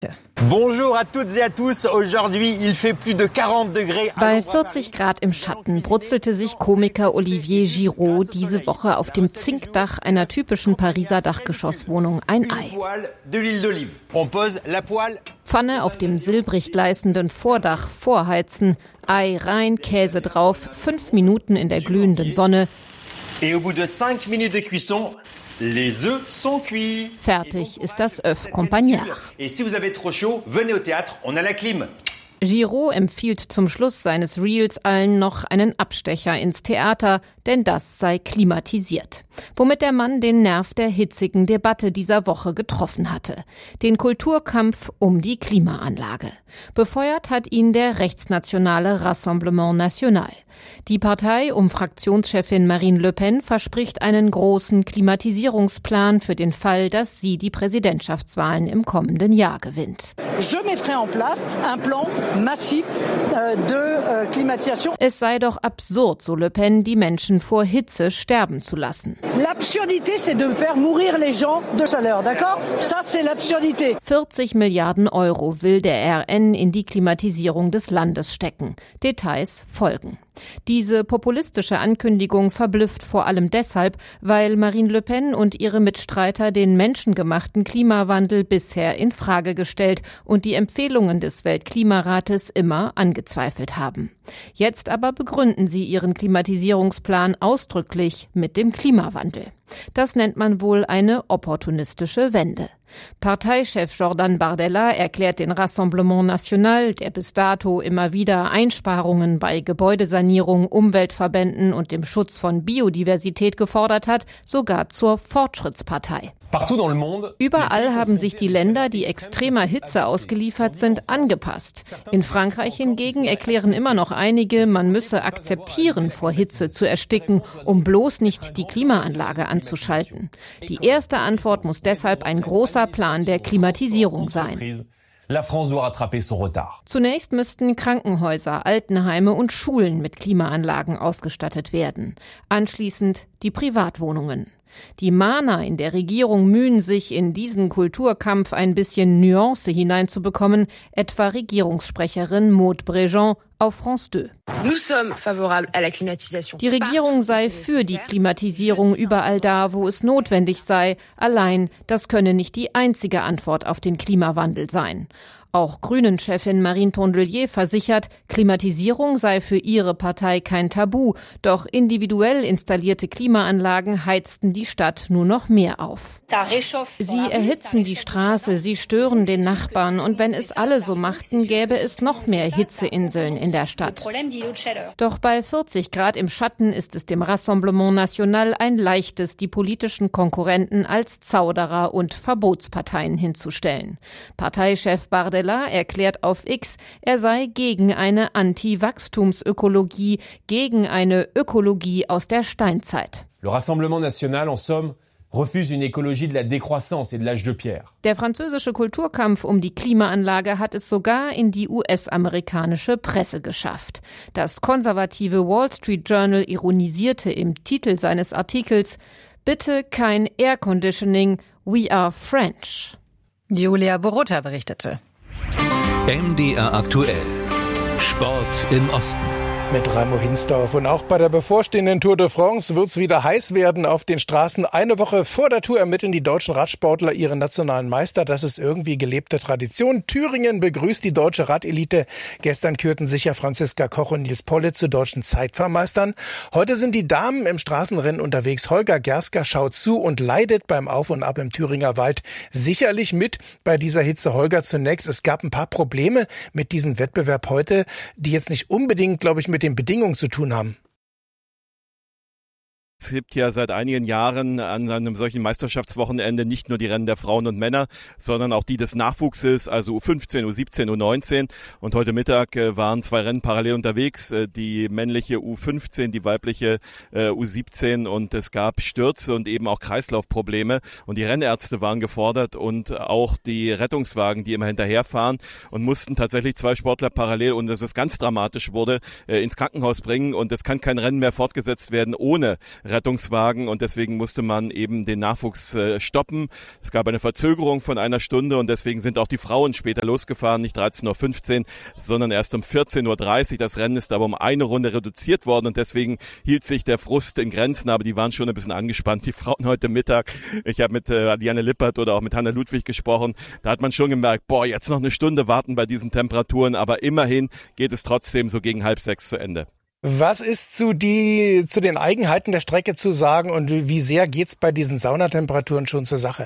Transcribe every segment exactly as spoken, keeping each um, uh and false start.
Bonjour à toutes et à tous. Aujourd'hui, il fait plus de quarante degrés. Bei vierzig Grad im Schatten brutzelte sich Komiker Olivier Giraud diese Woche auf dem Zinkdach einer typischen Pariser Dachgeschosswohnung ein Ei. Pfanne auf dem silbrig gleißenden Vordach vorheizen, Ei rein, Käse drauf, fünf Minuten in der glühenden Sonne. Et au bout de cinq minutes de cuisson, les œufs sont cuits. Fertig ist das Œuf Campagnard. Et si vous avez trop chaud, venez au théâtre, on a la clim. Giraud empfiehlt zum Schluss seines Reels allen noch einen Abstecher ins Theater, denn das sei klimatisiert. Womit der Mann den Nerv der hitzigen Debatte dieser Woche getroffen hatte. Den Kulturkampf um die Klimaanlage. Befeuert hat ihn der rechtsnationale Rassemblement National. Die Partei um Fraktionschefin Marine Le Pen verspricht einen großen Klimatisierungsplan für den Fall, dass sie die Präsidentschaftswahlen im kommenden Jahr gewinnt. Je mettrai en place un plan massif de climatisation. Es sei doch absurd, so Le Pen, die Menschen vor Hitze sterben zu lassen. L'absurdité, c'est de faire mourir les gens de chaleur, d'accord? Ça, c'est l'absurdité. vierzig Milliarden Euro will der R N in die Klimatisierung des Landes stecken. Details folgen. Diese populistische Ankündigung verblüfft vor allem deshalb, weil Marine Le Pen und ihre Mitstreiter den menschengemachten Klimawandel bisher in Frage gestellt und die Empfehlungen des Weltklimarates immer angezweifelt haben. Jetzt aber begründen sie ihren Klimatisierungsplan ausdrücklich mit dem Klimawandel. Das nennt man wohl eine opportunistische Wende. Parteichef Jordan Bardella erklärt den Rassemblement National, der bis dato immer wieder Einsparungen bei Gebäudesanierung, Umweltverbänden und dem Schutz von Biodiversität gefordert hat, sogar zur Fortschrittspartei. Überall haben sich die Länder, die extremer Hitze ausgeliefert sind, angepasst. In Frankreich hingegen erklären immer noch einige, man müsse akzeptieren, vor Hitze zu ersticken, um bloß nicht die Klimaanlage anzuschalten. Die erste Antwort muss deshalb ein großer Plan der Klimatisierung sein. Zunächst müssten Krankenhäuser, Altenheime und Schulen mit Klimaanlagen ausgestattet werden. Anschließend die Privatwohnungen. Die Mahner in der Regierung mühen sich, in diesen Kulturkampf ein bisschen Nuance hineinzubekommen, etwa Regierungssprecherin Maud Brejean auf France zwei. Die Regierung sei für die Klimatisierung überall da, wo es notwendig sei. Allein, das könne nicht die einzige Antwort auf den Klimawandel sein. Auch Grünen-Chefin Marine Tondelier versichert, Klimatisierung sei für ihre Partei kein Tabu, doch individuell installierte Klimaanlagen heizten die Stadt nur noch mehr auf. Sie erhitzen die Straße, sie stören den Nachbarn und wenn es alle so machten, gäbe es noch mehr Hitzeinseln in der Stadt. Doch bei vierzig Grad im Schatten ist es dem Rassemblement National ein leichtes, die politischen Konkurrenten als Zauderer und Verbotsparteien hinzustellen. Parteichef Bardella erklärt auf X, er sei gegen eine Anti-Wachstumsökologie, gegen eine Ökologie aus der Steinzeit. Le Rassemblement National, en somme, refuse une écologie de la décroissance et de l'âge de pierre. Der französische Kulturkampf um die Klimaanlage hat es sogar in die U S-amerikanische Presse geschafft. Das konservative Wall Street Journal ironisierte im Titel seines Artikels: Bitte kein Air Conditioning, we are French. Julia Borota berichtete. M D R aktuell. Sport im Osten. Mit Raimo Hinsdorf. Und auch bei der bevorstehenden Tour de France wird es wieder heiß werden auf den Straßen. Eine Woche vor der Tour ermitteln die deutschen Radsportler ihren nationalen Meister. Das ist irgendwie gelebte Tradition. Thüringen begrüßt die deutsche Radelite. Gestern kürten sich ja Franziska Koch und Nils Polle zu deutschen Zeitfahrmeistern. Heute sind die Damen im Straßenrennen unterwegs. Holger Gersker schaut zu und leidet beim Auf und Ab im Thüringer Wald sicherlich mit bei dieser Hitze. Holger, zunächst, es gab ein paar Probleme mit diesem Wettbewerb heute, die jetzt nicht unbedingt, glaube ich, mit den Bedingungen zu tun haben. Es gibt ja seit einigen Jahren an einem solchen Meisterschaftswochenende nicht nur die Rennen der Frauen und Männer, sondern auch die des Nachwuchses, also U fünfzehn, U siebzehn, U neunzehn. Und heute Mittag waren zwei Rennen parallel unterwegs, die männliche U fünfzehn, die weibliche U siebzehn. Und es gab Stürze und eben auch Kreislaufprobleme. Und die Rennärzte waren gefordert und auch die Rettungswagen, die immer hinterherfahren und mussten tatsächlich zwei Sportler parallel, und dass es ganz dramatisch wurde, ins Krankenhaus bringen. Und es kann kein Rennen mehr fortgesetzt werden ohne Rettungswagen und deswegen musste man eben den Nachwuchs äh, stoppen. Es gab eine Verzögerung von einer Stunde und deswegen sind auch die Frauen später losgefahren, nicht dreizehn Uhr fünfzehn, sondern erst um vierzehn Uhr dreißig. Das Rennen ist aber um eine Runde reduziert worden und deswegen hielt sich der Frust in Grenzen, aber die waren schon ein bisschen angespannt, die Frauen heute Mittag. Ich habe mit äh, Diane Lippert oder auch mit Hanna Ludwig gesprochen, da hat man schon gemerkt, boah, jetzt noch eine Stunde warten bei diesen Temperaturen, aber immerhin geht es trotzdem so gegen halb sechs zu Ende. Was ist zu, die, zu den Eigenheiten der Strecke zu sagen und wie sehr geht's bei diesen Saunatemperaturen schon zur Sache?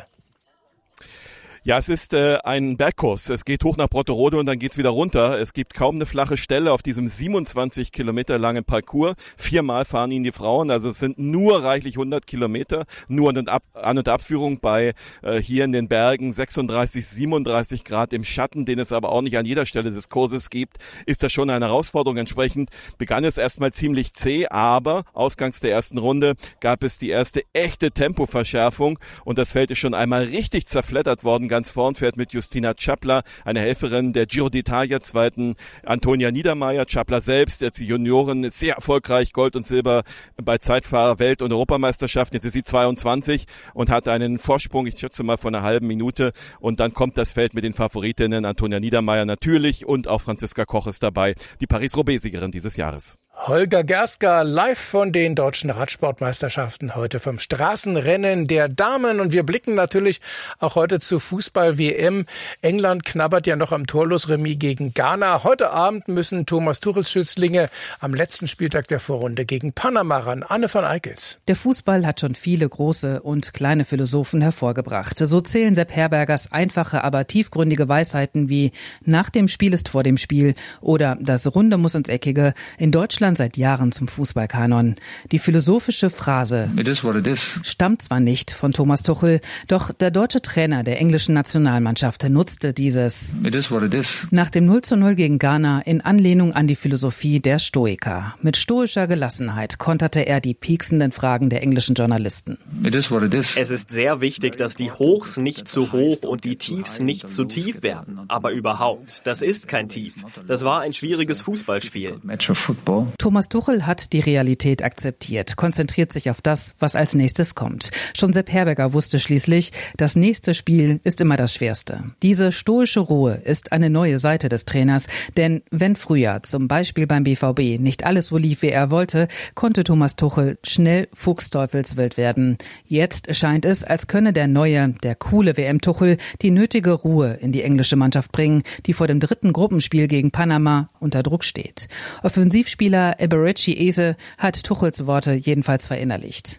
Ja, es ist äh, ein Bergkurs. Es geht hoch nach Brotterode und dann geht's wieder runter. Es gibt kaum eine flache Stelle auf diesem siebenundzwanzig Kilometer langen Parcours. Viermal fahren ihn die Frauen, also es sind nur reichlich hundert Kilometer. Nur An- und, Ab- An- und Abführung bei äh, hier in den Bergen sechsunddreißig, siebenunddreißig Grad im Schatten, den es aber auch nicht an jeder Stelle des Kurses gibt, ist das schon eine Herausforderung. Entsprechend begann es erstmal ziemlich zäh, aber ausgangs der ersten Runde gab es die erste echte Tempoverschärfung und das Feld ist schon einmal richtig zerfleddert worden. Ganz vorn fährt mit Justina Czapla, eine Helferin der Giro d'Italia, zweiten Antonia Niedermeyer. Czapla selbst, jetzt die Juniorin, ist sehr erfolgreich, Gold und Silber bei Zeitfahrer-, Welt- und Europameisterschaften. Jetzt ist sie zweiundzwanzig und hat einen Vorsprung, ich schätze mal von einer halben Minute. Und dann kommt das Feld mit den Favoritinnen, Antonia Niedermeyer natürlich und auch Franziska Koch ist dabei, die Paris-Roubaix-Siegerin dieses Jahres. Holger Gerska live von den deutschen Radsportmeisterschaften heute vom Straßenrennen der Damen. Und wir blicken natürlich auch heute zur Fußball-W M. England knabbert ja noch am Torlos-Remis gegen Ghana. Heute Abend müssen Thomas Tuchels Schützlinge am letzten Spieltag der Vorrunde gegen Panama ran. Anne van Eickels. Der Fußball hat schon viele große und kleine Philosophen hervorgebracht. So zählen Sepp Herbergers einfache, aber tiefgründige Weisheiten wie nach dem Spiel ist vor dem Spiel oder das Runde muss ins Eckige in Deutschland seit Jahren zum Fußballkanon. Die philosophische Phrase It is what it is stammt zwar nicht von Thomas Tuchel, doch der deutsche Trainer der englischen Nationalmannschaft nutzte dieses It is what it is nach dem null zu null gegen Ghana in Anlehnung an die Philosophie der Stoiker. Mit stoischer Gelassenheit konterte er die pieksenden Fragen der englischen Journalisten. It is what it is. Es ist sehr wichtig, dass die Hochs nicht zu hoch und die Tiefs nicht zu tief werden. Aber überhaupt, das ist kein Tief. Das war ein schwieriges Fußballspiel. Match of football. Thomas Tuchel hat die Realität akzeptiert, konzentriert sich auf das, was als nächstes kommt. Schon Sepp Herberger wusste schließlich, das nächste Spiel ist immer das Schwerste. Diese stoische Ruhe ist eine neue Seite des Trainers, denn wenn früher zum Beispiel beim B V B nicht alles so lief, wie er wollte, konnte Thomas Tuchel schnell fuchsteufelswild werden. Jetzt scheint es, als könne der neue, der coole W M-Tuchel die nötige Ruhe in die englische Mannschaft bringen, die vor dem dritten Gruppenspiel gegen Panama unter Druck steht. Offensivspieler Eberechi Eze hat Tuchels Worte jedenfalls verinnerlicht.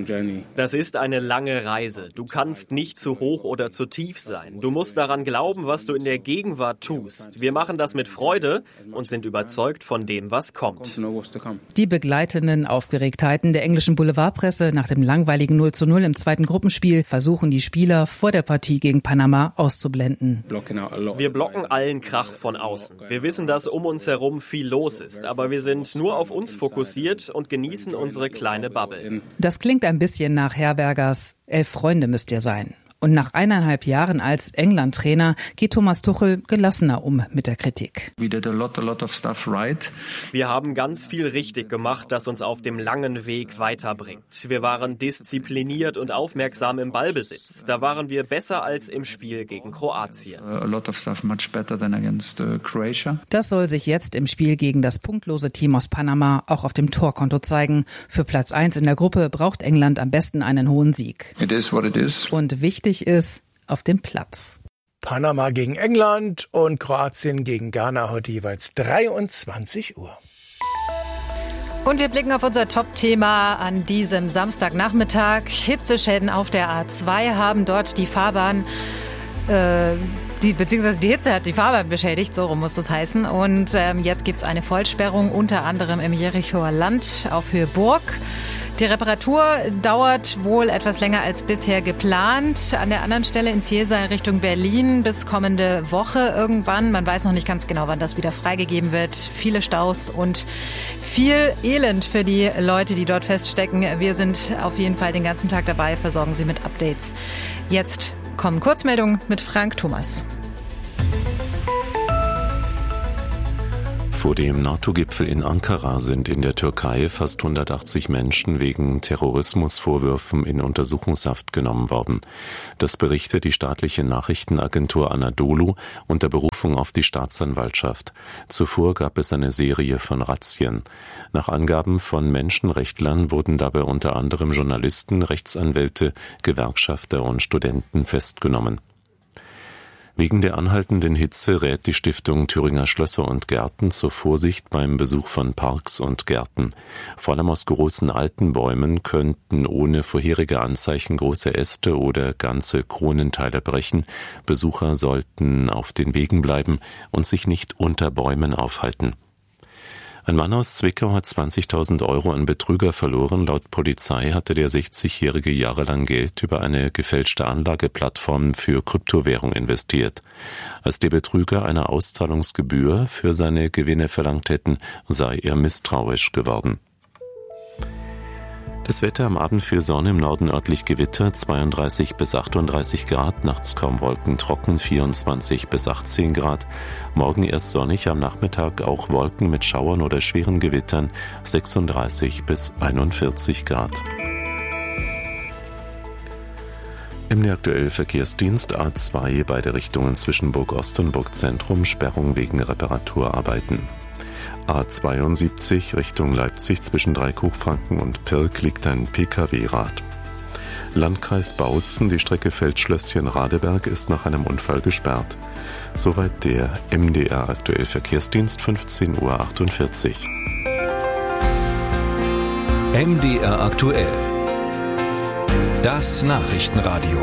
Das ist eine lange Reise. Du kannst nicht zu hoch oder zu tief sein. Du musst daran glauben, was du in der Gegenwart tust. Wir machen das mit Freude und sind überzeugt von dem, was kommt. Die begleitenden Aufgeregtheiten der englischen Boulevardpresse nach dem langweiligen null zu null im zweiten Gruppenspiel versuchen die Spieler vor der Partie gegen Panama auszublenden. Wir blocken allen Krach von außen. Wir wissen, dass um uns herum viel los ist, aber wir sind nur auf uns fokussiert und genießen unsere kleine Bubble. Das klingt ein bisschen nach Herbergers Elf Freunde müsst ihr sein. Und nach eineinhalb Jahren als England-Trainer geht Thomas Tuchel gelassener um mit der Kritik. We did a lot, a lot of stuff right. Wir haben ganz viel richtig gemacht, das uns auf dem langen Weg weiterbringt. Wir waren diszipliniert und aufmerksam im Ballbesitz. Da waren wir besser als im Spiel gegen Kroatien. A lot of stuff much better than against uh, Croatia. Das soll sich jetzt im Spiel gegen das punktlose Team aus Panama auch auf dem Torkonto zeigen. Für Platz eins in der Gruppe braucht England am besten einen hohen Sieg. It is what it is. Und wichtig ist auf dem Platz. Panama gegen England und Kroatien gegen Ghana heute jeweils dreiundzwanzig Uhr. Und wir blicken auf unser Top-Thema an diesem Samstagnachmittag. Hitzeschäden auf der A zwei haben dort die Fahrbahn, äh, die, beziehungsweise die Hitze hat die Fahrbahn beschädigt, so rum muss das heißen. Und ähm, jetzt gibt es eine Vollsperrung, unter anderem im Jerichoer Land auf Höhe Burg. Die Reparatur dauert wohl etwas länger als bisher geplant. An der anderen Stelle in Zielsei Richtung Berlin bis kommende Woche irgendwann. Man weiß noch nicht ganz genau, wann das wieder freigegeben wird. Viele Staus und viel Elend für die Leute, die dort feststecken. Wir sind auf jeden Fall den ganzen Tag dabei, versorgen Sie mit Updates. Jetzt kommen Kurzmeldungen mit Frank Thomas. Vor dem NATO-Gipfel in Ankara sind in der Türkei fast hundertachtzig Menschen wegen Terrorismusvorwürfen in Untersuchungshaft genommen worden. Das berichtet die staatliche Nachrichtenagentur Anadolu unter Berufung auf die Staatsanwaltschaft. Zuvor gab es eine Serie von Razzien. Nach Angaben von Menschenrechtlern wurden dabei unter anderem Journalisten, Rechtsanwälte, Gewerkschafter und Studenten festgenommen. Wegen der anhaltenden Hitze rät die Stiftung Thüringer Schlösser und Gärten zur Vorsicht beim Besuch von Parks und Gärten. Vor allem aus großen alten Bäumen könnten ohne vorherige Anzeichen große Äste oder ganze Kronenteile brechen. Besucher sollten auf den Wegen bleiben und sich nicht unter Bäumen aufhalten. Ein Mann aus Zwickau hat zwanzigtausend Euro an Betrüger verloren. Laut Polizei hatte der sechzigjährige jahrelang Geld über eine gefälschte Anlageplattform für Kryptowährung investiert. Als der Betrüger eine Auszahlungsgebühr für seine Gewinne verlangt hätten, sei er misstrauisch geworden. Das Wetter: am Abend viel Sonne, im Norden örtlich Gewitter, zweiunddreißig bis achtunddreißig Grad, nachts kaum Wolken, trocken, vierundzwanzig bis achtzehn Grad. Morgen erst sonnig, am Nachmittag auch Wolken mit Schauern oder schweren Gewittern, sechsunddreißig bis einundvierzig Grad. Im aktuellen Verkehrsdienst A zwei, beide Richtungen zwischen Burg Ost und Burg Zentrum, Sperrung wegen Reparaturarbeiten. A zweiundsiebzig Richtung Leipzig zwischen Dreieckhochfranken und Pirk liegt ein P K W-Rad. Landkreis Bautzen, die Strecke Feldschlösschen-Radeberg ist nach einem Unfall gesperrt. Soweit der M D R aktuell Verkehrsdienst, fünfzehn Uhr achtundvierzig. M D R aktuell. Das Nachrichtenradio.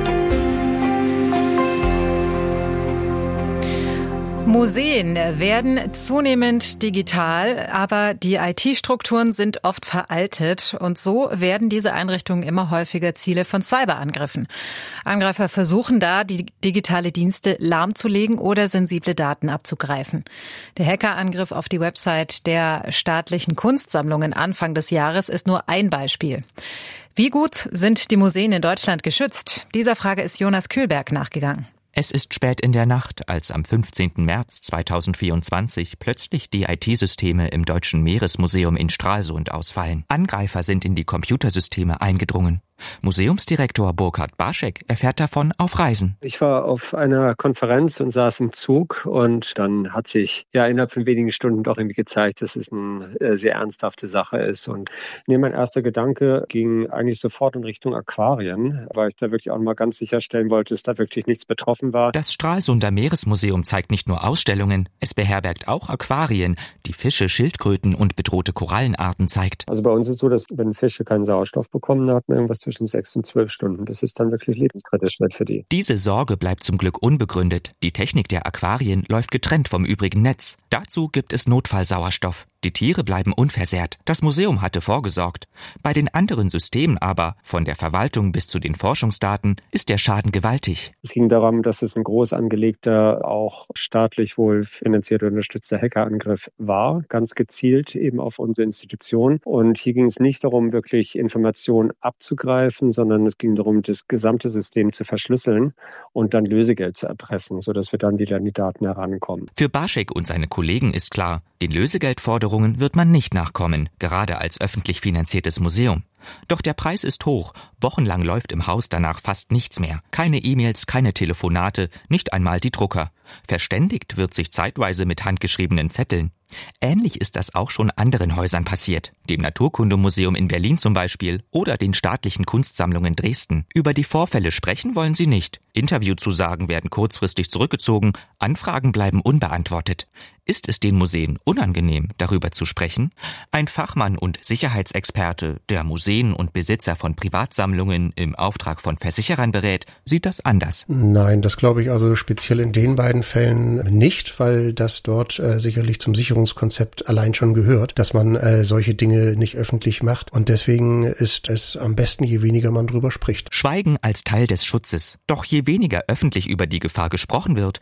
Museen werden zunehmend digital, aber die I T-Strukturen sind oft veraltet und so werden diese Einrichtungen immer häufiger Ziele von Cyberangriffen. Angreifer versuchen da, die digitale Dienste lahmzulegen oder sensible Daten abzugreifen. Der Hackerangriff auf die Website der staatlichen Kunstsammlungen Anfang des Jahres ist nur ein Beispiel. Wie gut sind die Museen in Deutschland geschützt? Dieser Frage ist Jonas Kühlberg nachgegangen. Es ist spät in der Nacht, als am fünfzehnten März zweitausendvierundzwanzig plötzlich die I T-Systeme im Deutschen Meeresmuseum in Stralsund ausfallen. Angreifer sind in die Computersysteme eingedrungen. Museumsdirektor Burkhard Barschek erfährt davon auf Reisen. Ich war auf einer Konferenz und saß im Zug und dann hat sich ja innerhalb von wenigen Stunden doch irgendwie gezeigt, dass es eine sehr ernsthafte Sache ist. Und nee, mein erster Gedanke ging eigentlich sofort in Richtung Aquarien, weil ich da wirklich auch mal ganz sicherstellen wollte, dass da wirklich nichts betroffen war. Das Stralsunder Meeresmuseum zeigt nicht nur Ausstellungen, es beherbergt auch Aquarien, die Fische, Schildkröten und bedrohte Korallenarten zeigt. Also bei uns ist es so, dass wenn Fische keinen Sauerstoff bekommen, dann hat man irgendwas zwischen sechs und zwölf Stunden, bis es dann wirklich lebenskritisch wird für die. Diese Sorge bleibt zum Glück unbegründet. Die Technik der Aquarien läuft getrennt vom übrigen Netz. Dazu gibt es Notfallsauerstoff. Die Tiere bleiben unversehrt. Das Museum hatte vorgesorgt. Bei den anderen Systemen aber, von der Verwaltung bis zu den Forschungsdaten, ist der Schaden gewaltig. Es ging darum, dass es ein groß angelegter, auch staatlich wohl finanziert und unterstützter Hackerangriff war, ganz gezielt eben auf unsere Institution. Und hier ging es nicht darum, wirklich Informationen abzugreifen, sondern es ging darum, das gesamte System zu verschlüsseln und dann Lösegeld zu erpressen, sodass wir dann wieder an die Daten herankommen. Für Barschek und seine Kollegen ist klar, den Lösegeldforderungen wird man nicht nachkommen, gerade als öffentlich finanziertes Museum. Doch der Preis ist hoch. Wochenlang läuft im Haus danach fast nichts mehr. Keine E-Mails, keine Telefonate, nicht einmal die Drucker. Verständigt wird sich zeitweise mit handgeschriebenen Zetteln. Ähnlich ist das auch schon anderen Häusern passiert. Dem Naturkundemuseum in Berlin zum Beispiel oder den staatlichen Kunstsammlungen Dresden. Über die Vorfälle sprechen wollen sie nicht. Interviewzusagen werden kurzfristig zurückgezogen, Anfragen bleiben unbeantwortet. Ist es den Museen unangenehm, darüber zu sprechen? Ein Fachmann und Sicherheitsexperte, der Museen und Besitzer von Privatsammlungen im Auftrag von Versicherern berät, sieht das anders. Nein, das glaube ich also speziell in den beiden Fällen nicht, weil das dort äh, sicherlich zum Sicherungskonzept allein schon gehört, dass man äh, solche Dinge nicht öffentlich macht. Und deswegen ist es am besten, je weniger man drüber spricht. Schweigen als Teil des Schutzes. Doch je weniger öffentlich über die Gefahr gesprochen wird, desto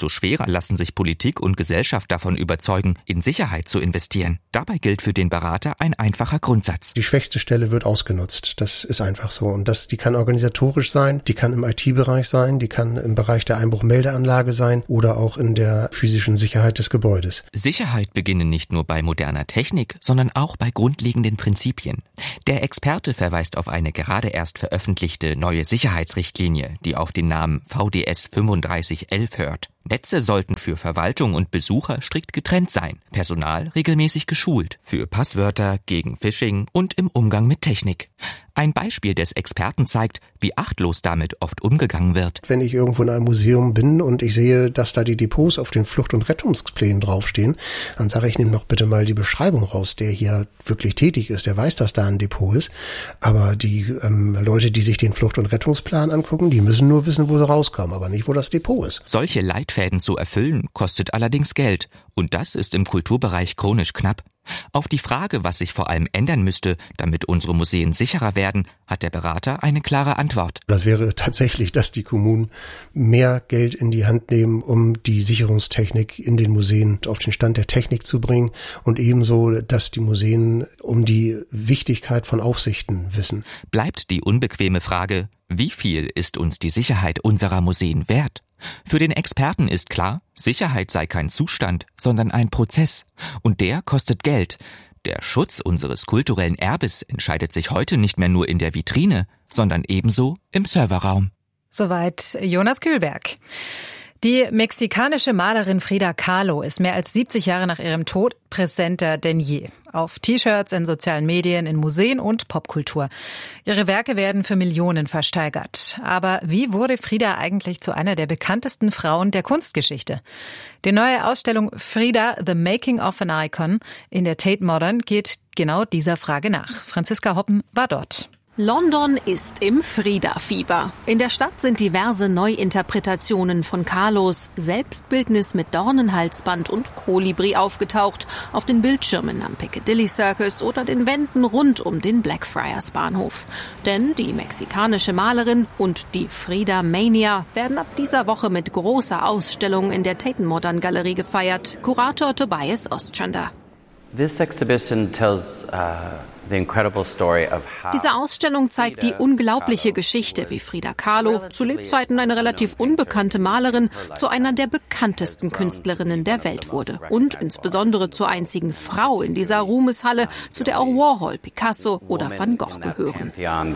Umso schwerer lassen sich Politik und Gesellschaft davon überzeugen, in Sicherheit zu investieren. Dabei gilt für den Berater ein einfacher Grundsatz. Die schwächste Stelle wird ausgenutzt. Das ist einfach so. Und das, die kann organisatorisch sein, die kann im I T-Bereich sein, die kann im Bereich der Einbruchmeldeanlage sein oder auch in der physischen Sicherheit des Gebäudes. Sicherheit beginnt nicht nur bei moderner Technik, sondern auch bei grundlegenden Prinzipien. Der Experte verweist auf eine gerade erst veröffentlichte neue Sicherheitsrichtlinie, die auf den Namen V D S fünfunddreißig elf hört. Netze sollten für Verwaltung und Besucher strikt getrennt sein, Personal regelmäßig geschult, für Passwörter, gegen Phishing und im Umgang mit Technik. Ein Beispiel des Experten zeigt, wie achtlos damit oft umgegangen wird. Wenn ich irgendwo in einem Museum bin und ich sehe, dass da die Depots auf den Flucht- und Rettungsplänen draufstehen, dann sage ich, nimm doch bitte mal die Beschreibung raus, der hier wirklich tätig ist, der weiß, dass da ein Depot ist. Aber die ähm, Leute, die sich den Flucht- und Rettungsplan angucken, die müssen nur wissen, wo sie rauskommen, aber nicht, wo das Depot ist. Solche Leitfäden zu erfüllen, kostet allerdings Geld. Und das ist im Kulturbereich chronisch knapp. Auf die Frage, was sich vor allem ändern müsste, damit unsere Museen sicherer werden, hat der Berater eine klare Antwort. Das wäre tatsächlich, dass die Kommunen mehr Geld in die Hand nehmen, um die Sicherungstechnik in den Museen auf den Stand der Technik zu bringen und ebenso, dass die Museen um die Wichtigkeit von Aufsichten wissen. Bleibt die unbequeme Frage, wie viel ist uns die Sicherheit unserer Museen wert? Für den Experten ist klar, Sicherheit sei kein Zustand, sondern ein Prozess. Und der kostet Geld. Der Schutz unseres kulturellen Erbes entscheidet sich heute nicht mehr nur in der Vitrine, sondern ebenso im Serverraum. Soweit Jonas Kühlberg. Die mexikanische Malerin Frida Kahlo ist mehr als siebzig Jahre nach ihrem Tod präsenter denn je. Auf T-Shirts, in sozialen Medien, in Museen und Popkultur. Ihre Werke werden für Millionen versteigert. Aber wie wurde Frida eigentlich zu einer der bekanntesten Frauen der Kunstgeschichte? Die neue Ausstellung Frida, The Making of an Icon in der Tate Modern geht genau dieser Frage nach. Franziska Hoppen war dort. London ist im Frida-Fieber. In der Stadt sind diverse Neuinterpretationen von Kahlos Selbstbildnis mit Dornenhalsband und Kolibri aufgetaucht, auf den Bildschirmen am Piccadilly Circus oder den Wänden rund um den Blackfriars Bahnhof. Denn die mexikanische Malerin und die Frida Mania werden ab dieser Woche mit großer Ausstellung in der Tate Modern Galerie gefeiert. Kurator Tobias Ostrander. This exhibition tells uh Diese Ausstellung zeigt die unglaubliche Geschichte, wie Frida Kahlo, zu Lebzeiten eine relativ unbekannte Malerin, zu einer der bekanntesten Künstlerinnen der Welt wurde. Und insbesondere zur einzigen Frau in dieser Ruhmeshalle, zu der auch Warhol, Picasso oder Van Gogh gehören.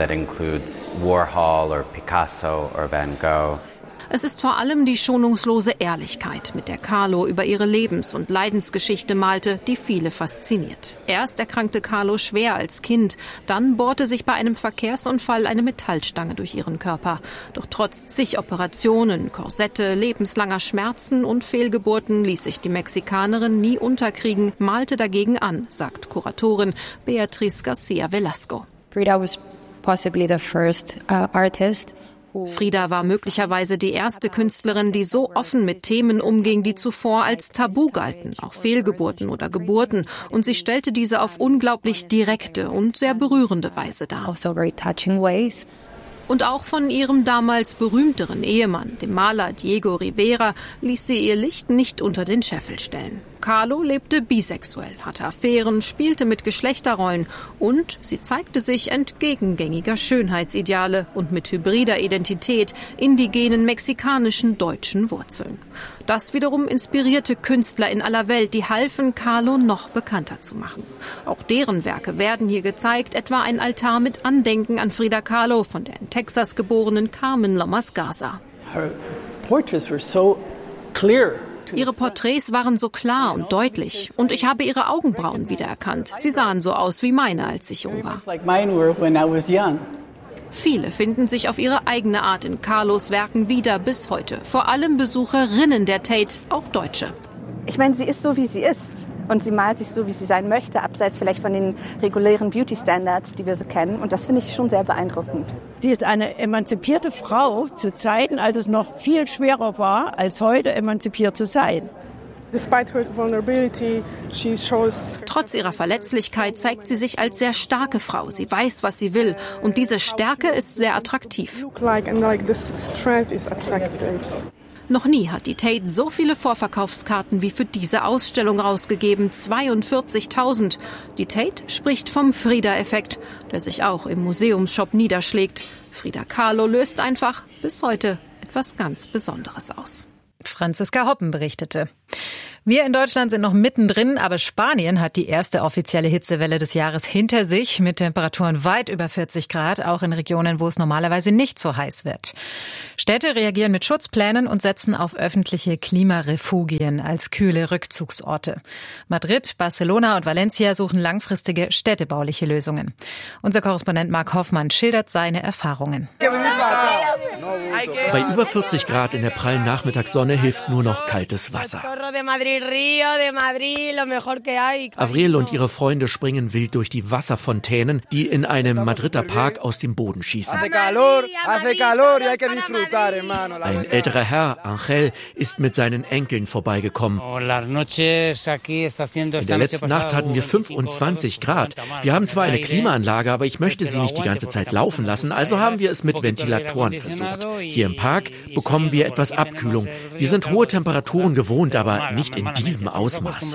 Es ist vor allem die schonungslose Ehrlichkeit, mit der Kahlo über ihre Lebens- und Leidensgeschichte malte, die viele fasziniert. Erst erkrankte Kahlo schwer als Kind, dann bohrte sich bei einem Verkehrsunfall eine Metallstange durch ihren Körper. Doch trotz zig Operationen, Korsette, lebenslanger Schmerzen und Fehlgeburten ließ sich die Mexikanerin nie unterkriegen, malte dagegen an, sagt Kuratorin Beatriz Garcia Velasco. Frida was possibly the first uh, artist. Frida war möglicherweise die erste Künstlerin, die so offen mit Themen umging, die zuvor als Tabu galten, auch Fehlgeburten oder Geburten. Und sie stellte diese auf unglaublich direkte und sehr berührende Weise dar. Also very touching ways. Und auch von ihrem damals berühmteren Ehemann, dem Maler Diego Rivera, ließ sie ihr Licht nicht unter den Scheffel stellen. Kahlo lebte bisexuell, hatte Affären, spielte mit Geschlechterrollen und sie zeigte sich entgegen gängiger Schönheitsideale und mit hybrider Identität, indigenen mexikanischen deutschen Wurzeln. Das wiederum inspirierte Künstler in aller Welt, die halfen, Kahlo noch bekannter zu machen. Auch deren Werke werden hier gezeigt, etwa ein Altar mit Andenken an Frida Kahlo von der in Texas geborenen Carmen Lomas Garza. Her portraits were so clear. Ihre Porträts waren so klar und deutlich und ich habe ihre Augenbrauen wiedererkannt. Sie sahen so aus wie meine, als ich jung war. Viele finden sich auf ihre eigene Art in Kahlos Werken wieder bis heute. Vor allem Besucherinnen der Tate, auch Deutsche. Ich meine, sie ist so, wie sie ist. Und sie malt sich so, wie sie sein möchte, abseits vielleicht von den regulären Beauty-Standards, die wir so kennen. Und das finde ich schon sehr beeindruckend. Sie ist eine emanzipierte Frau zu Zeiten, als es noch viel schwerer war, als heute emanzipiert zu sein. Trotz ihrer Verletzlichkeit zeigt sie sich als sehr starke Frau. Sie weiß, was sie will. Und diese Stärke ist sehr attraktiv. Noch nie hat die Tate so viele Vorverkaufskarten wie für diese Ausstellung rausgegeben, zweiundvierzigtausend. Die Tate spricht vom Frida-Effekt, der sich auch im Museumsshop niederschlägt. Frida Kahlo löst einfach bis heute etwas ganz Besonderes aus. Franziska Hoppen berichtete. Wir in Deutschland sind noch mittendrin, aber Spanien hat die erste offizielle Hitzewelle des Jahres hinter sich, mit Temperaturen weit über vierzig Grad, auch in Regionen, wo es normalerweise nicht so heiß wird. Städte reagieren mit Schutzplänen und setzen auf öffentliche Klimarefugien als kühle Rückzugsorte. Madrid, Barcelona und Valencia suchen langfristige städtebauliche Lösungen. Unser Korrespondent Marc Hoffmann schildert seine Erfahrungen. Bei über vierzig Grad in der prallen Nachmittagssonne hilft nur noch kaltes Wasser. Avril und ihre Freunde springen wild durch die Wasserfontänen, die in einem Madrider Park aus dem Boden schießen. Ein älterer Herr, Angel, ist mit seinen Enkeln vorbeigekommen. In der letzten Nacht hatten wir fünfundzwanzig Grad. Wir haben zwar eine Klimaanlage, aber ich möchte sie nicht die ganze Zeit laufen lassen, also haben wir es mit Ventilatoren versucht. Hier im Park bekommen wir etwas Abkühlung. Wir sind hohe Temperaturen gewohnt, aber nicht in diesem Ausmaß.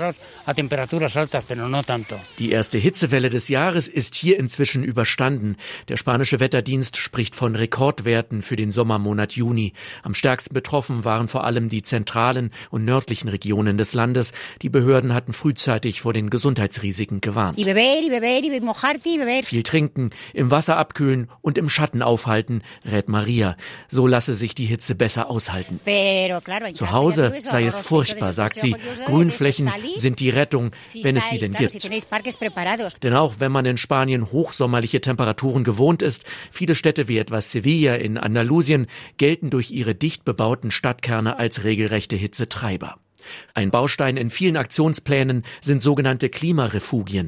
Die erste Hitzewelle des Jahres ist hier inzwischen überstanden. Der spanische Wetterdienst spricht von Rekordwerten für den Sommermonat Juni. Am stärksten betroffen waren vor allem die zentralen und nördlichen Regionen des Landes. Die Behörden hatten frühzeitig vor den Gesundheitsrisiken gewarnt. Viel trinken, im Wasser abkühlen und im Schatten aufhalten, rät Maria. So lasse sich die Hitze besser aushalten. Zu Hause sei es furchtbar, sagt sie. Grünflächen sind die Rettung, wenn es sie denn gibt. Denn auch wenn man in Spanien hochsommerliche Temperaturen gewohnt ist, viele Städte wie etwa Sevilla in Andalusien gelten durch ihre dicht bebauten Stadtkerne als regelrechte Hitzetreiber. Ein Baustein in vielen Aktionsplänen sind sogenannte Klimarefugien.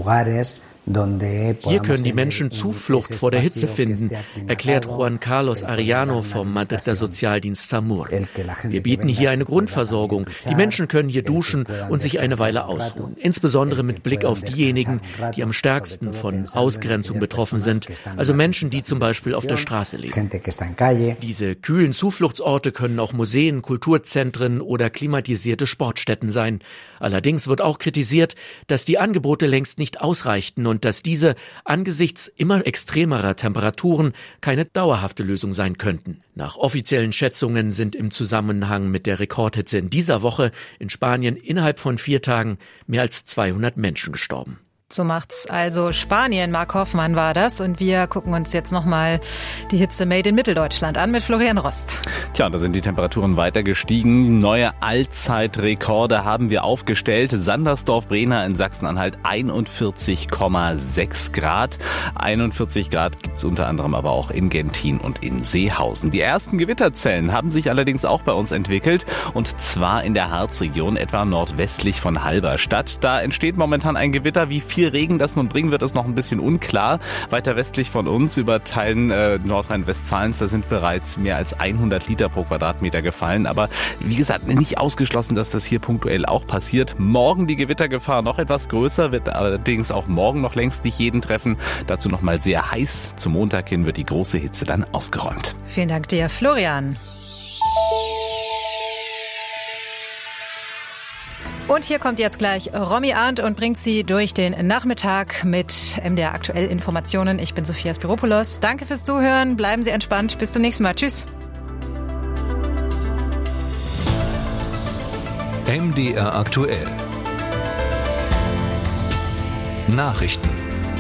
Hier können die Menschen Zuflucht vor der Hitze finden, erklärt Juan Carlos Arellano vom Madrider Sozialdienst Samur. Wir bieten hier eine Grundversorgung. Die Menschen können hier duschen und sich eine Weile ausruhen. Insbesondere mit Blick auf diejenigen, die am stärksten von Ausgrenzung betroffen sind, also Menschen, die zum Beispiel auf der Straße leben. Diese kühlen Zufluchtsorte können auch Museen, Kulturzentren oder klimatisierte Sportstätten sein. Allerdings wird auch kritisiert, dass die Angebote längst nicht ausreichten und dass diese angesichts immer extremerer Temperaturen keine dauerhafte Lösung sein könnten. Nach offiziellen Schätzungen sind im Zusammenhang mit der Rekordhitze in dieser Woche in Spanien innerhalb von vier Tagen mehr als zweihundert Menschen gestorben. So macht's also Spanien. Marc Hoffmann war das. Und wir gucken uns jetzt nochmal die Hitze made in Mitteldeutschland an mit Florian Rost. Tja, da sind die Temperaturen weiter gestiegen. Neue Allzeitrekorde haben wir aufgestellt. Sandersdorf-Brenner in Sachsen-Anhalt einundvierzig Komma sechs Grad. einundvierzig Grad gibt's unter anderem aber auch in Gentin und in Seehausen. Die ersten Gewitterzellen haben sich allerdings auch bei uns entwickelt. Und zwar in der Harzregion, etwa nordwestlich von Halberstadt. Da entsteht momentan ein Gewitter. Wie viel Regen das nun bringen wird, ist noch ein bisschen unklar. Weiter westlich von uns, über Teilen äh, Nordrhein-Westfalens, da sind bereits mehr als hundert Liter pro Quadratmeter gefallen. Aber wie gesagt, nicht ausgeschlossen, dass das hier punktuell auch passiert. Morgen die Gewittergefahr noch etwas größer, wird allerdings auch morgen noch längst nicht jeden treffen. Dazu noch mal sehr heiß. Zum Montag hin wird die große Hitze dann ausgeräumt. Vielen Dank dir, Florian. Und hier kommt jetzt gleich Romy Arndt und bringt Sie durch den Nachmittag mit M D R Aktuell Informationen. Ich bin Sophia Spiropoulos. Danke fürs Zuhören. Bleiben Sie entspannt. Bis zum nächsten Mal. Tschüss. M D R Aktuell. Nachrichten.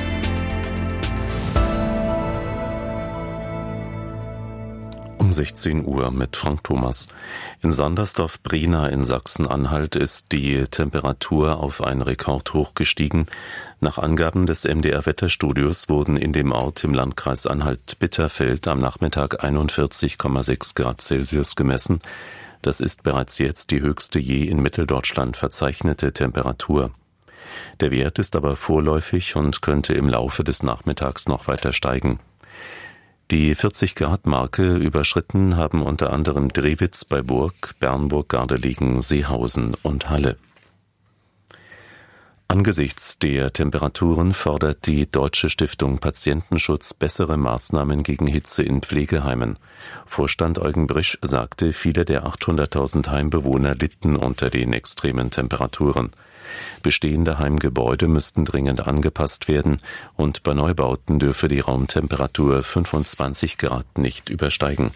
Um sechzehn Uhr mit Frank Thomas. In Sandersdorf-Brenner in Sachsen-Anhalt ist die Temperatur auf einen Rekordhoch gestiegen. Nach Angaben des M D R-Wetterstudios wurden in dem Ort im Landkreis Anhalt-Bitterfeld am Nachmittag einundvierzig Komma sechs Grad Celsius gemessen. Das ist bereits jetzt die höchste je in Mitteldeutschland verzeichnete Temperatur. Der Wert ist aber vorläufig und könnte im Laufe des Nachmittags noch weiter steigen. Die vierzig Grad Marke überschritten haben unter anderem Drewitz bei Burg, Bernburg, Gardelegen, Seehausen und Halle. Angesichts der Temperaturen fordert die Deutsche Stiftung Patientenschutz bessere Maßnahmen gegen Hitze in Pflegeheimen. Vorstand Eugen Brisch sagte, viele der achthunderttausend Heimbewohner litten unter den extremen Temperaturen. Bestehende Heimgebäude müssten dringend angepasst werden und bei Neubauten dürfe die Raumtemperatur fünfundzwanzig Grad nicht übersteigen.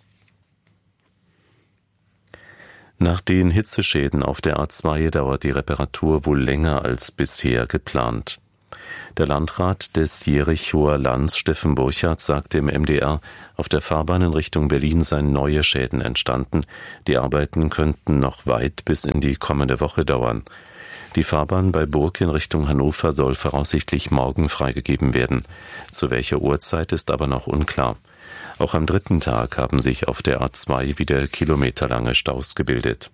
Nach den Hitzeschäden auf der A zwei dauert die Reparatur wohl länger als bisher geplant. Der Landrat des Jerichoer Lands, Steffen Burchardt, sagte im M D R, auf der Fahrbahn in Richtung Berlin seien neue Schäden entstanden. Die Arbeiten könnten noch weit bis in die kommende Woche dauern. Die Fahrbahn bei Burg in Richtung Hannover soll voraussichtlich morgen freigegeben werden. Zu welcher Uhrzeit ist aber noch unklar. Auch am dritten Tag haben sich auf der A zwei wieder kilometerlange Staus gebildet.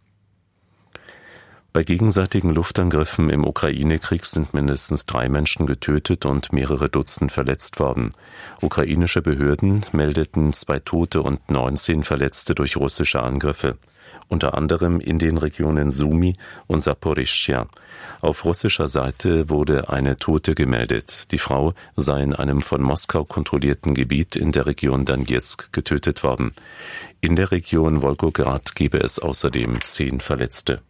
Bei gegenseitigen Luftangriffen im Ukraine-Krieg sind mindestens drei Menschen getötet und mehrere Dutzend verletzt worden. Ukrainische Behörden meldeten zwei Tote und neunzehn Verletzte durch russische Angriffe, unter anderem in den Regionen Sumy und Saporischschja. Auf russischer Seite wurde eine Tote gemeldet. Die Frau sei in einem von Moskau kontrollierten Gebiet in der Region Donezk getötet worden. In der Region Wolgograd gebe es außerdem zehn Verletzte.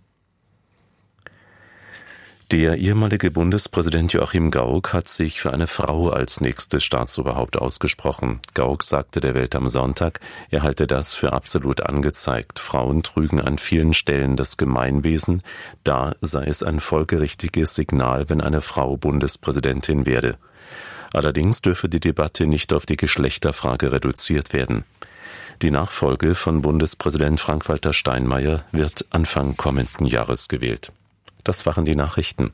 Der ehemalige Bundespräsident Joachim Gauck hat sich für eine Frau als nächstes Staatsoberhaupt ausgesprochen. Gauck sagte der Welt am Sonntag, er halte das für absolut angezeigt. Frauen trügen an vielen Stellen das Gemeinwesen. Da sei es ein folgerichtiges Signal, wenn eine Frau Bundespräsidentin werde. Allerdings dürfe die Debatte nicht auf die Geschlechterfrage reduziert werden. Die Nachfolge von Bundespräsident Frank-Walter Steinmeier wird Anfang kommenden Jahres gewählt. Das waren die Nachrichten.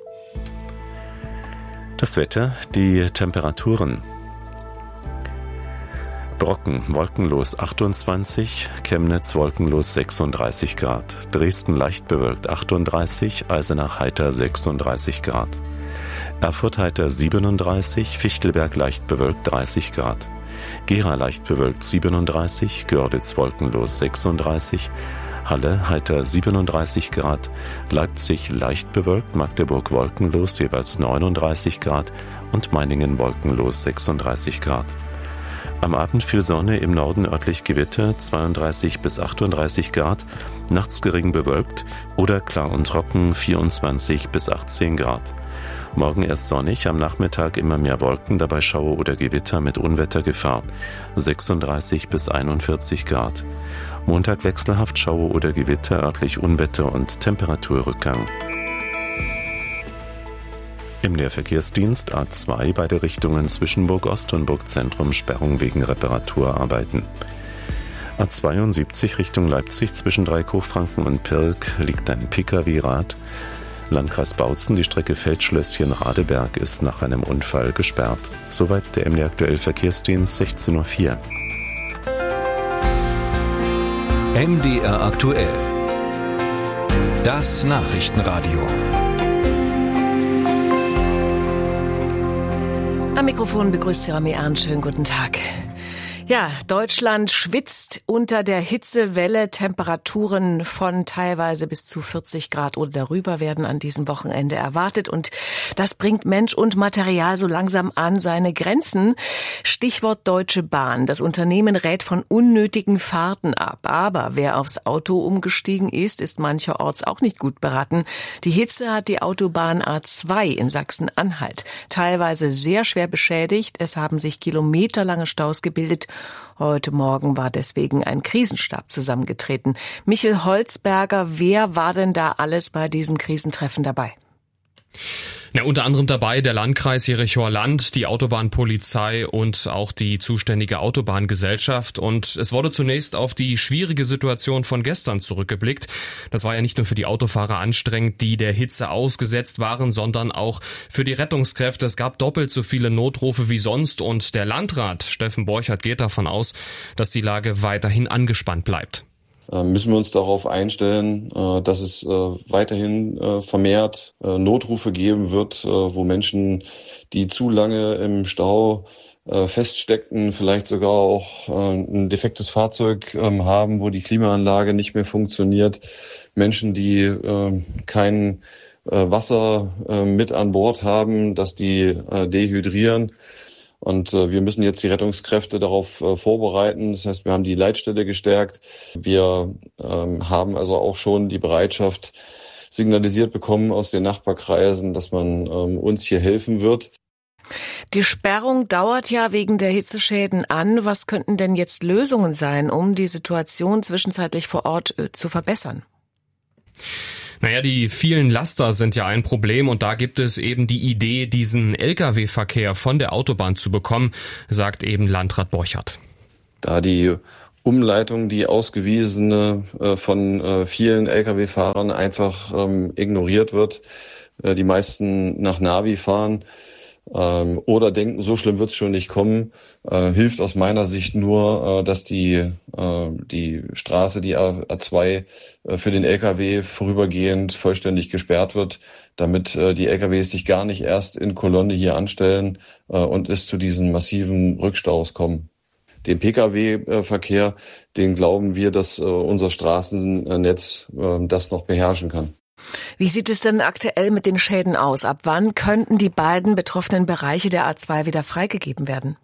Das Wetter, die Temperaturen. Brocken, wolkenlos achtundzwanzig, Chemnitz wolkenlos sechsunddreißig Grad, Dresden leicht bewölkt achtunddreißig, Eisenach heiter sechsunddreißig Grad, Erfurt heiter siebenunddreißig, Fichtelberg leicht bewölkt dreißig Grad, Gera leicht bewölkt siebenunddreißig, Görlitz wolkenlos sechsunddreißig, Halle heiter siebenunddreißig Grad, Leipzig leicht bewölkt, Magdeburg wolkenlos jeweils neununddreißig Grad und Meiningen wolkenlos sechsunddreißig Grad. Am Abend viel Sonne, im Norden örtlich Gewitter, zweiunddreißig bis achtunddreißig Grad, nachts gering bewölkt oder klar und trocken, vierundzwanzig bis achtzehn Grad. Morgen erst sonnig, am Nachmittag immer mehr Wolken, dabei Schauer oder Gewitter mit Unwettergefahr, sechsunddreißig bis einundvierzig Grad. Montag wechselhaft Schauer oder Gewitter, örtlich Unwetter und Temperaturrückgang. Im Leerverkehrsdienst A zwei beide Richtungen zwischen Burg Ost und Burg Zentrum Sperrung wegen Reparaturarbeiten. A zweiundsiebzig Richtung Leipzig zwischen Dreieckhochfranken und Pirk liegt ein Pkw-Rad. Landkreis Bautzen, die Strecke Feldschlösschen-Radeberg ist nach einem Unfall gesperrt. Soweit der M D Aktuell Verkehrsdienst sechzehn Uhr vier. M D R aktuell. Das Nachrichtenradio. Am Mikrofon begrüßt Sie Rami Ernst. Schönen guten Tag. Ja, Deutschland schwitzt unter der Hitzewelle. Temperaturen von teilweise bis zu vierzig Grad oder darüber werden an diesem Wochenende erwartet. Und das bringt Mensch und Material so langsam an seine Grenzen. Stichwort Deutsche Bahn. Das Unternehmen rät von unnötigen Fahrten ab. Aber wer aufs Auto umgestiegen ist, ist mancherorts auch nicht gut beraten. Die Hitze hat die Autobahn A zwei in Sachsen-Anhalt teilweise sehr schwer beschädigt. Es haben sich kilometerlange Staus gebildet. Heute Morgen war deswegen ein Krisenstab zusammengetreten. Michel Holzberger, wer war denn da alles bei diesem Krisentreffen dabei? Ja, unter anderem dabei der Landkreis Jerichoer Land, die Autobahnpolizei und auch die zuständige Autobahngesellschaft. Und es wurde zunächst auf die schwierige Situation von gestern zurückgeblickt. Das war ja nicht nur für die Autofahrer anstrengend, die der Hitze ausgesetzt waren, sondern auch für die Rettungskräfte. Es gab doppelt so viele Notrufe wie sonst und der Landrat Steffen Burchardt geht davon aus, dass die Lage weiterhin angespannt bleibt. Müssen wir uns darauf einstellen, dass es weiterhin vermehrt Notrufe geben wird, wo Menschen, die zu lange im Stau feststeckten, vielleicht sogar auch ein defektes Fahrzeug haben, wo die Klimaanlage nicht mehr funktioniert, Menschen, die keinen Wasser mit an Bord haben, dass die dehydrieren. Und wir müssen jetzt die Rettungskräfte darauf vorbereiten. Das heißt, wir haben die Leitstelle gestärkt. Wir haben also auch schon die Bereitschaft signalisiert bekommen aus den Nachbarkreisen, dass man uns hier helfen wird. Die Sperrung dauert ja wegen der Hitzeschäden an. Was könnten denn jetzt Lösungen sein, um die Situation zwischenzeitlich vor Ort zu verbessern? Naja, die vielen Laster sind ja ein Problem und da gibt es eben die Idee, diesen L K W-Verkehr von der Autobahn zu bekommen, sagt eben Landrat Borchardt. Da die Umleitung, die ausgewiesene äh, von äh, vielen L K W-Fahrern einfach ähm, ignoriert wird, äh, die meisten nach Navi fahren ähm, oder denken, so schlimm wird es schon nicht kommen, äh, hilft aus meiner Sicht nur, äh, dass die äh, die Straße, die A zwei, äh, für den L K W vorübergehend vollständig gesperrt wird, damit äh, die L K Ws sich gar nicht erst in Kolonne hier anstellen äh, und es zu diesen massiven Rückstaus kommen. Den P K W-Verkehr, den glauben wir, dass äh, unser Straßennetz äh, das noch beherrschen kann. Wie sieht es denn aktuell mit den Schäden aus? Ab wann könnten die beiden betroffenen Bereiche der A zwei wieder freigegeben werden?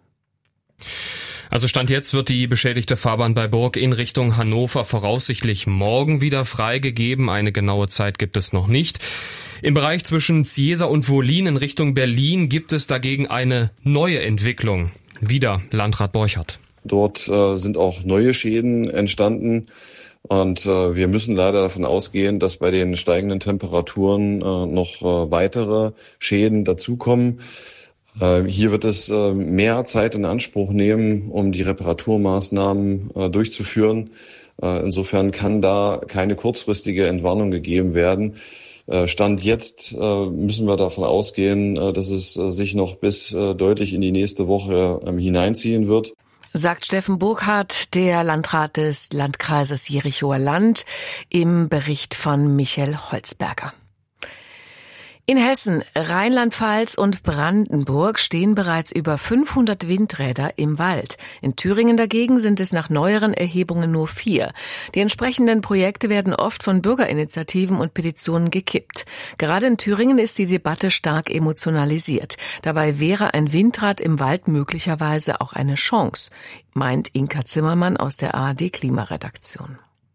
Also Stand jetzt wird die beschädigte Fahrbahn bei Burg in Richtung Hannover voraussichtlich morgen wieder freigegeben. Eine genaue Zeit gibt es noch nicht. Im Bereich zwischen Ziesa und Wollin in Richtung Berlin gibt es dagegen eine neue Entwicklung. Wieder Landrat Borchardt. Dort äh, sind auch neue Schäden entstanden und äh, wir müssen leider davon ausgehen, dass bei den steigenden Temperaturen äh, noch äh, weitere Schäden dazukommen. Äh, hier wird es äh, mehr Zeit in Anspruch nehmen, um die Reparaturmaßnahmen äh, durchzuführen. Äh, insofern kann da keine kurzfristige Entwarnung gegeben werden. Stand jetzt äh, müssen wir davon ausgehen, äh, dass es äh, sich noch bis äh, deutlich in die nächste Woche äh, hineinziehen wird. Sagt Steffen Burkhardt, der Landrat des Landkreises Jerichower Land, im Bericht von Michael Holzberger. In Hessen, Rheinland-Pfalz und Brandenburg stehen bereits über fünfhundert Windräder im Wald. In Thüringen dagegen sind es nach neueren Erhebungen nur vier. Die entsprechenden Projekte werden oft von Bürgerinitiativen und Petitionen gekippt. Gerade in Thüringen ist die Debatte stark emotionalisiert. Dabei wäre ein Windrad im Wald möglicherweise auch eine Chance, meint Inka Zimmermann aus der A R D-Klimaredaktion.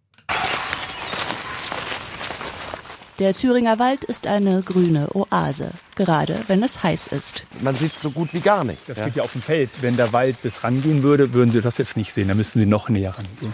Der Thüringer Wald ist eine grüne Oase, gerade wenn es heiß ist. Man sieht so gut wie gar nicht. Das steht ja auf dem Feld. Wenn der Wald bis rangehen würde, würden Sie das jetzt nicht sehen. Da müssten Sie noch näher rangehen.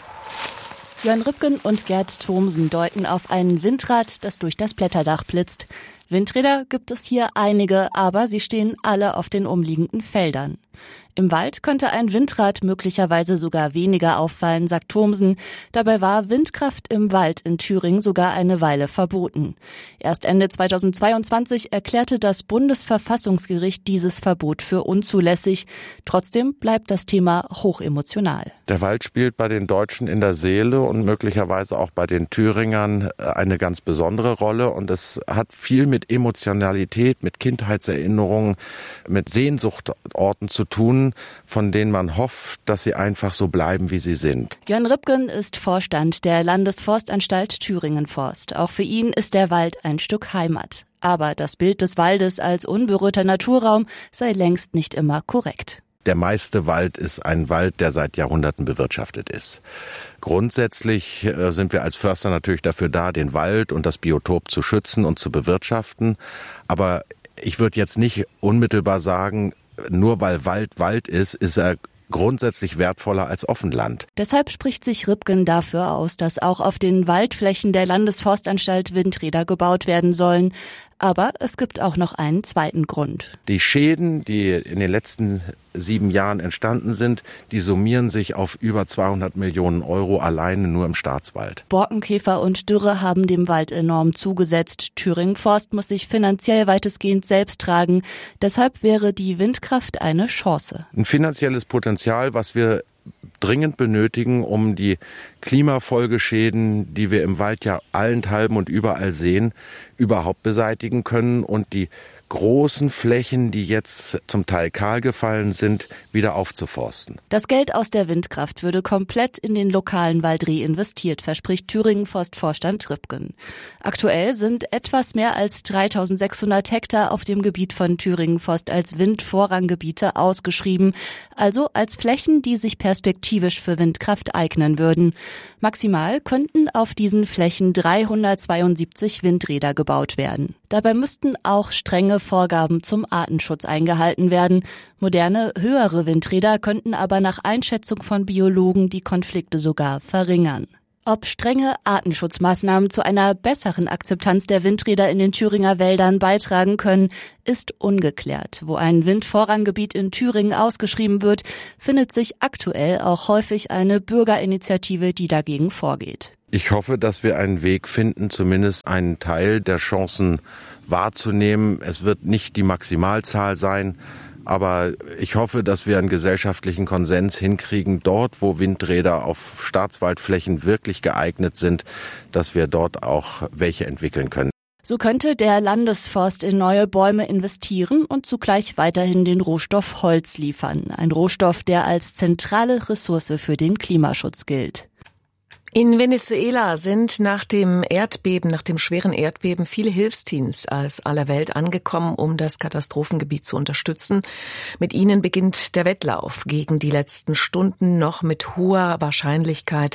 Jörn Rübken und Gerd Thomsen deuten auf ein Windrad, das durch das Blätterdach blitzt. Windräder gibt es hier einige, aber sie stehen alle auf den umliegenden Feldern. Im Wald könnte ein Windrad möglicherweise sogar weniger auffallen, sagt Thomsen. Dabei war Windkraft im Wald in Thüringen sogar eine Weile verboten. Erst Ende zweitausendzweiundzwanzig erklärte das Bundesverfassungsgericht dieses Verbot für unzulässig. Trotzdem bleibt das Thema hochemotional. Der Wald spielt bei den Deutschen in der Seele und möglicherweise auch bei den Thüringern eine ganz besondere Rolle. Und es hat viel mit Emotionalität, mit Kindheitserinnerungen, mit Sehnsuchtorten zu tun, von denen man hofft, dass sie einfach so bleiben, wie sie sind. Jörn Rübken ist Vorstand der Landesforstanstalt Thüringen Forst. Auch für ihn ist der Wald ein Stück Heimat. Aber das Bild des Waldes als unberührter Naturraum sei längst nicht immer korrekt. Der meiste Wald ist ein Wald, der seit Jahrhunderten bewirtschaftet ist. Grundsätzlich sind wir als Förster natürlich dafür da, den Wald und das Biotop zu schützen und zu bewirtschaften. Aber ich würde jetzt nicht unmittelbar sagen, nur weil Wald Wald ist, ist er grundsätzlich wertvoller als Offenland. Deshalb spricht sich Rübken dafür aus, dass auch auf den Waldflächen der Landesforstanstalt Windräder gebaut werden sollen. Aber es gibt auch noch einen zweiten Grund. Die Schäden, die in den letzten sieben Jahren entstanden sind, die summieren sich auf über zweihundert Millionen Euro alleine nur im Staatswald. Borkenkäfer und Dürre haben dem Wald enorm zugesetzt. Thüringen Forst muss sich finanziell weitestgehend selbst tragen. Deshalb wäre die Windkraft eine Chance. Ein finanzielles Potenzial, was wir dringend benötigen, um die Klimafolgeschäden, die wir im Wald ja allenthalben und überall sehen, überhaupt beseitigen können und die großen Flächen, die jetzt zum Teil kahl gefallen sind, wieder aufzuforsten. Das Geld aus der Windkraft würde komplett in den lokalen Wald reinvestiert, verspricht Thüringen Forstvorstand Rübgen. Aktuell sind etwas mehr als dreitausendsechshundert Hektar auf dem Gebiet von Thüringen Forst als Windvorranggebiete ausgeschrieben, also als Flächen, die sich perspektivisch für Windkraft eignen würden. Maximal könnten auf diesen Flächen dreihundertzweiundsiebzig Windräder gebaut werden. Dabei müssten auch strenge Vorgaben zum Artenschutz eingehalten werden. Moderne, höhere Windräder könnten aber nach Einschätzung von Biologen die Konflikte sogar verringern. Ob strenge Artenschutzmaßnahmen zu einer besseren Akzeptanz der Windräder in den Thüringer Wäldern beitragen können, ist ungeklärt. Wo ein Windvorranggebiet in Thüringen ausgeschrieben wird, findet sich aktuell auch häufig eine Bürgerinitiative, die dagegen vorgeht. Ich hoffe, dass wir einen Weg finden, zumindest einen Teil der Chancen wahrzunehmen. Es wird nicht die Maximalzahl sein, aber ich hoffe, dass wir einen gesellschaftlichen Konsens hinkriegen, dort, wo Windräder auf Staatswaldflächen wirklich geeignet sind, dass wir dort auch welche entwickeln können. So könnte der Landesforst in neue Bäume investieren und zugleich weiterhin den Rohstoff Holz liefern. Ein Rohstoff, der als zentrale Ressource für den Klimaschutz gilt. In Venezuela sind nach dem Erdbeben, nach dem schweren Erdbeben viele Hilfsteams aus aller Welt angekommen, um das Katastrophengebiet zu unterstützen. Mit ihnen beginnt der Wettlauf gegen die letzten Stunden, noch mit hoher Wahrscheinlichkeit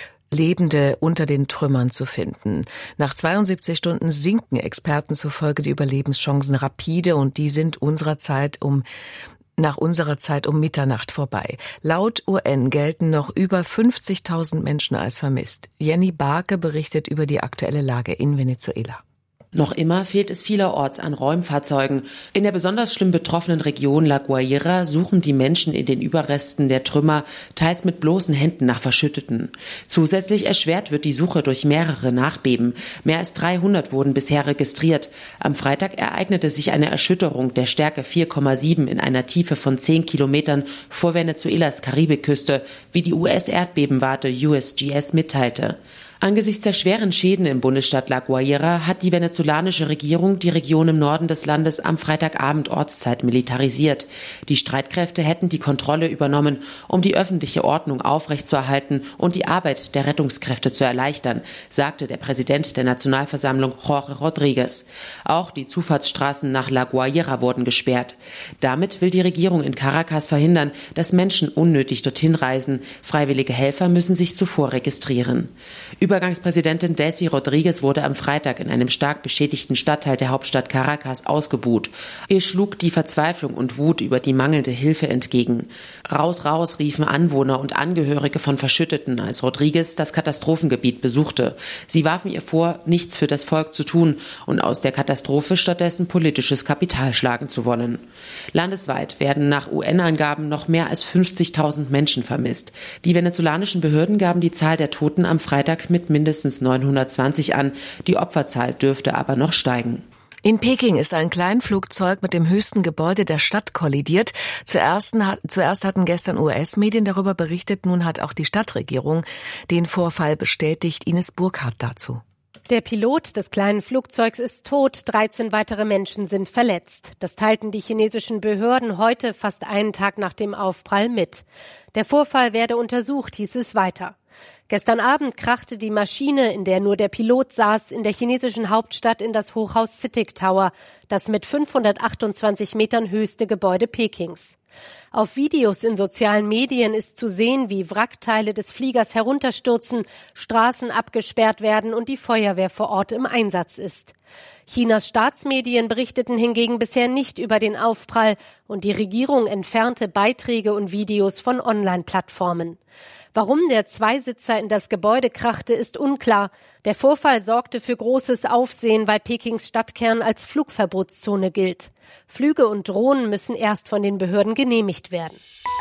Lebende unter den Trümmern zu finden. Nach zweiundsiebzig Stunden sinken Experten zufolge die Überlebenschancen rapide und die sind unserer Zeit um nach unserer Zeit um Mitternacht vorbei. Laut U N gelten noch über fünfzigtausend Menschen als vermisst. Jenny Barke berichtet über die aktuelle Lage in Venezuela. Noch immer fehlt es vielerorts an Räumfahrzeugen. In der besonders schlimm betroffenen Region La Guaira suchen die Menschen in den Überresten der Trümmer, teils mit bloßen Händen nach Verschütteten. Zusätzlich erschwert wird die Suche durch mehrere Nachbeben. Mehr als dreihundert wurden bisher registriert. Am Freitag ereignete sich eine Erschütterung der Stärke vier Komma sieben in einer Tiefe von zehn Kilometern vor Venezuelas Karibikküste, wie die U S-Erdbebenwarte U S G S mitteilte. Angesichts der schweren Schäden im Bundesstaat La Guaira hat die venezolanische Regierung die Region im Norden des Landes am Freitagabend Ortszeit militarisiert. Die Streitkräfte hätten die Kontrolle übernommen, um die öffentliche Ordnung aufrechtzuerhalten und die Arbeit der Rettungskräfte zu erleichtern, sagte der Präsident der Nationalversammlung Jorge Rodriguez. Auch die Zufahrtsstraßen nach La Guaira wurden gesperrt. Damit will die Regierung in Caracas verhindern, dass Menschen unnötig dorthin reisen. Freiwillige Helfer müssen sich zuvor registrieren. Übergangspräsidentin Delcy Rodriguez wurde am Freitag in einem stark beschädigten Stadtteil der Hauptstadt Caracas ausgebuht. Ihr schlug die Verzweiflung und Wut über die mangelnde Hilfe entgegen. Raus, raus riefen Anwohner und Angehörige von Verschütteten, als Rodriguez das Katastrophengebiet besuchte. Sie warfen ihr vor, nichts für das Volk zu tun und aus der Katastrophe stattdessen politisches Kapital schlagen zu wollen. Landesweit werden nach U N-Angaben noch mehr als fünfzigtausend Menschen vermisst. Die venezolanischen Behörden gaben die Zahl der Toten am Freitag mit mindestens neunhundertzwanzig an. Die Opferzahl dürfte aber noch steigen. In Peking ist ein Kleinflugzeug mit dem höchsten Gebäude der Stadt kollidiert. Zuerst, zuerst hatten gestern U S-Medien darüber berichtet, nun hat auch die Stadtregierung den Vorfall bestätigt. Ines Burkhardt dazu. Der Pilot des kleinen Flugzeugs ist tot, dreizehn weitere Menschen sind verletzt. Das teilten die chinesischen Behörden heute, fast einen Tag nach dem Aufprall, mit. Der Vorfall werde untersucht, hieß es weiter. Gestern Abend krachte die Maschine, in der nur der Pilot saß, in der chinesischen Hauptstadt in das Hochhaus CITIC Tower, das mit fünfhundertachtundzwanzig Metern höchste Gebäude Pekings. Auf Videos in sozialen Medien ist zu sehen, wie Wrackteile des Fliegers herunterstürzen, Straßen abgesperrt werden und die Feuerwehr vor Ort im Einsatz ist. Chinas Staatsmedien berichteten hingegen bisher nicht über den Aufprall und die Regierung entfernte Beiträge und Videos von Online-Plattformen. Warum der Zweisitzer in das Gebäude krachte, ist unklar. Der Vorfall sorgte für großes Aufsehen, weil Pekings Stadtkern als Flugverbotszone gilt. Flüge und Drohnen müssen erst von den Behörden genehmigt werden.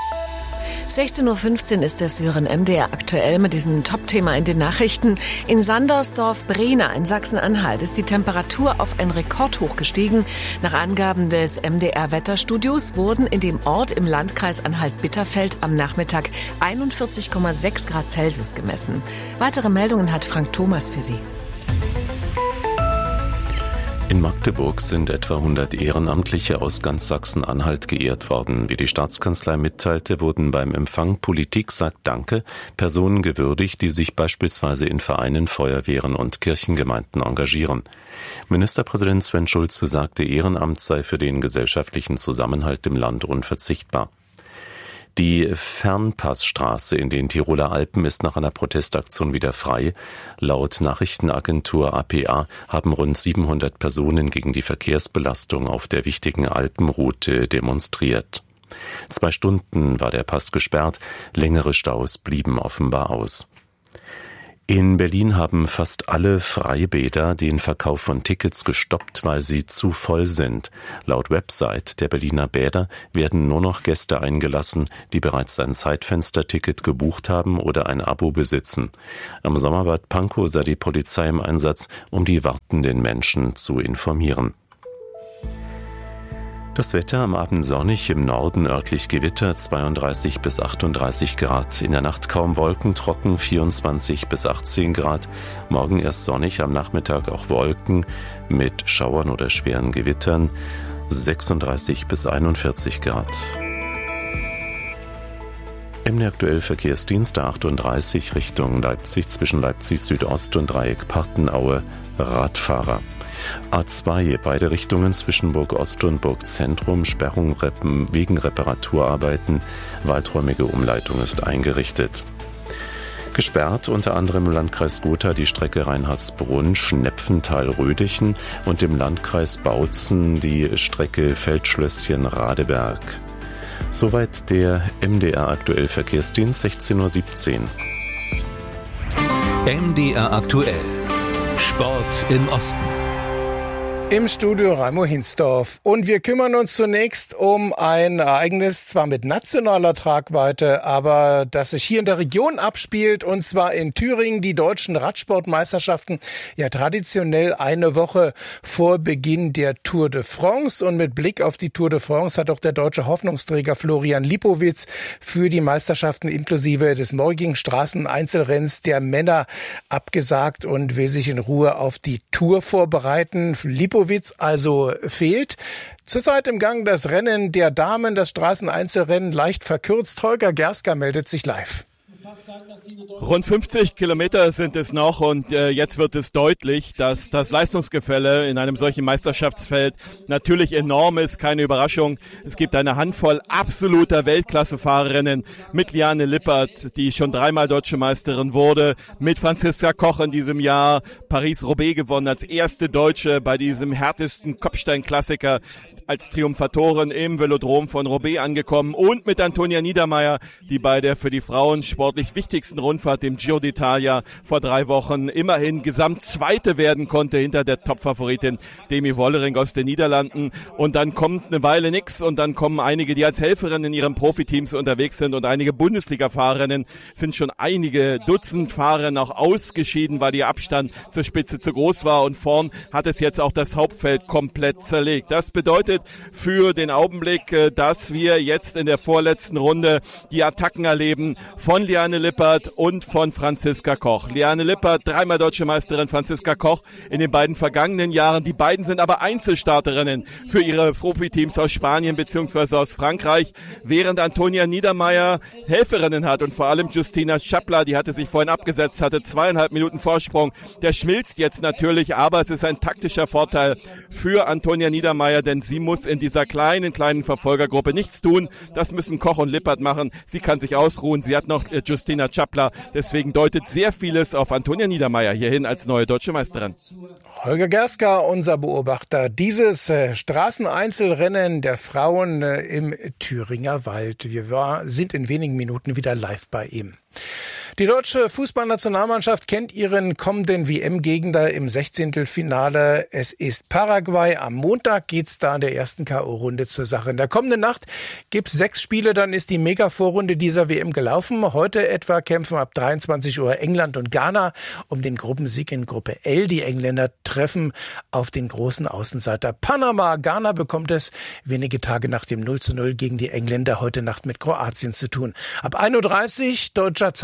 sechzehn Uhr fünfzehn ist es, hören M D R aktuell mit diesem Top-Thema in den Nachrichten. In Sandersdorf-Brehna in Sachsen-Anhalt ist die Temperatur auf ein Rekordhoch gestiegen. Nach Angaben des M D R-Wetterstudios wurden in dem Ort im Landkreis Anhalt-Bitterfeld am Nachmittag einundvierzig Komma sechs Grad Celsius gemessen. Weitere Meldungen hat Frank Thomas für Sie. In Magdeburg sind etwa hundert Ehrenamtliche aus ganz Sachsen-Anhalt geehrt worden. Wie die Staatskanzlei mitteilte, wurden beim Empfang Politik sagt Danke Personen gewürdigt, die sich beispielsweise in Vereinen, Feuerwehren und Kirchengemeinden engagieren. Ministerpräsident Sven Schulze sagte, Ehrenamt sei für den gesellschaftlichen Zusammenhalt im Land unverzichtbar. Die Fernpassstraße in den Tiroler Alpen ist nach einer Protestaktion wieder frei. Laut Nachrichtenagentur A P A haben rund siebenhundert Personen gegen die Verkehrsbelastung auf der wichtigen Alpenroute demonstriert. Zwei Stunden war der Pass gesperrt, längere Staus blieben offenbar aus. In Berlin haben fast alle Freibäder den Verkauf von Tickets gestoppt, weil sie zu voll sind. Laut Website der Berliner Bäder werden nur noch Gäste eingelassen, die bereits ein Zeitfensterticket gebucht haben oder ein Abo besitzen. Am Sommerbad Pankow sei die Polizei im Einsatz, um die wartenden Menschen zu informieren. Das Wetter am Abend sonnig, im Norden örtlich Gewitter, zweiunddreißig bis achtunddreißig Grad. In der Nacht kaum Wolken, trocken, vierundzwanzig bis achtzehn Grad. Morgen erst sonnig, am Nachmittag auch Wolken mit Schauern oder schweren Gewittern, sechsunddreißig bis einundvierzig Grad. M D aktuell Verkehrsdienst der achtunddreißig Richtung Leipzig zwischen Leipzig Südost und Dreieck Partenaue, Radfahrer. A zwei, beide Richtungen zwischen Burg Ost und Burg Zentrum, Sperrung wegen Reparaturarbeiten, weiträumige Umleitung ist eingerichtet. Gesperrt unter anderem im Landkreis Gotha die Strecke Reinhardsbrunn, Schnepfenthal-Rödichen und im Landkreis Bautzen die Strecke Feldschlösschen-Radeberg. Soweit der M D R aktuell Verkehrsdienst, sechzehn Uhr siebzehn. M D R aktuell. Sport im Osten. Im Studio Raimo Hinsdorf. Und wir kümmern uns zunächst um ein Ereignis, zwar mit nationaler Tragweite, aber das sich hier in der Region abspielt, und zwar in Thüringen, die deutschen Radsportmeisterschaften, ja traditionell eine Woche vor Beginn der Tour de France. Und mit Blick auf die Tour de France hat auch der deutsche Hoffnungsträger Florian Lipowitz für die Meisterschaften inklusive des morgigen Straßeneinzelrenns der Männer abgesagt und will sich in Ruhe auf die Tour vorbereiten. Lipowitz also fehlt. Zurzeit im Gang das Rennen der Damen, das Straßeneinzelrennen leicht verkürzt. Holger Gerska meldet sich live. Rund fünfzig Kilometer sind es noch und äh, jetzt wird es deutlich, dass das Leistungsgefälle in einem solchen Meisterschaftsfeld natürlich enorm ist. Keine Überraschung. Es gibt eine Handvoll absoluter Weltklassefahrerinnen mit Liane Lippert, die schon dreimal Deutsche Meisterin wurde, mit Franziska Koch in diesem Jahr Paris-Roubaix gewonnen, als erste Deutsche bei diesem härtesten Kopfstein-Klassiker, als Triumphatorin im Velodrom von Roubaix angekommen, und mit Antonia Niedermeier, die bei der für die Frauen sportlich wichtigsten Rundfahrt, dem Giro d'Italia, vor drei Wochen immerhin Gesamtzweite werden konnte hinter der Topfavoritin Demi Wollering aus den Niederlanden. Und dann kommt eine Weile nix und dann kommen einige, die als Helferin in ihren Profiteams unterwegs sind, und einige Bundesliga-Fahrerinnen, sind schon einige Dutzend Fahrerinnen auch ausgeschieden, weil ihr Abstand zur Spitze zu groß war, und vorn hat es jetzt auch das Hauptfeld komplett zerlegt. Das bedeutet für den Augenblick, dass wir jetzt in der vorletzten Runde die Attacken erleben von Liane Lippert und von Franziska Koch. Liane Lippert, dreimal Deutsche Meisterin, Franziska Koch in den beiden vergangenen Jahren. Die beiden sind aber Einzelstarterinnen für ihre Profiteams aus Spanien bzw. aus Frankreich, während Antonia Niedermeier Helferinnen hat, und vor allem Justina Chapla, die hatte sich vorhin abgesetzt, hatte zweieinhalb Minuten Vorsprung. Der schmilzt jetzt natürlich, aber es ist ein taktischer Vorteil für Antonia Niedermeier, denn sie muss in dieser kleinen, kleinen Verfolgergruppe nichts tun. Das müssen Koch und Lippert machen. Sie kann sich ausruhen. Sie hat noch Justina Chapla. Deswegen deutet sehr vieles auf Antonia Niedermeier hierhin als neue deutsche Meisterin. Holger Gerska, unser Beobachter. Dieses äh, Straßeneinzelrennen der Frauen äh, im Thüringer Wald. Wir war, sind in wenigen Minuten wieder live bei ihm. Die deutsche Fußballnationalmannschaft kennt ihren kommenden W M-Gegner im Sechzehntelfinale. Es ist Paraguay. Am Montag geht's da in der ersten K O-Runde zur Sache. In der kommenden Nacht gibt's sechs Spiele, dann ist die Mega-Vorrunde dieser W M gelaufen. Heute etwa kämpfen ab dreiundzwanzig Uhr England und Ghana um den Gruppensieg in Gruppe L. Die Engländer treffen auf den großen Außenseiter Panama. Ghana bekommt es wenige Tage nach dem null zu null gegen die Engländer heute Nacht mit Kroatien zu tun. Ab ein Uhr dreißig deutscher Zeit geht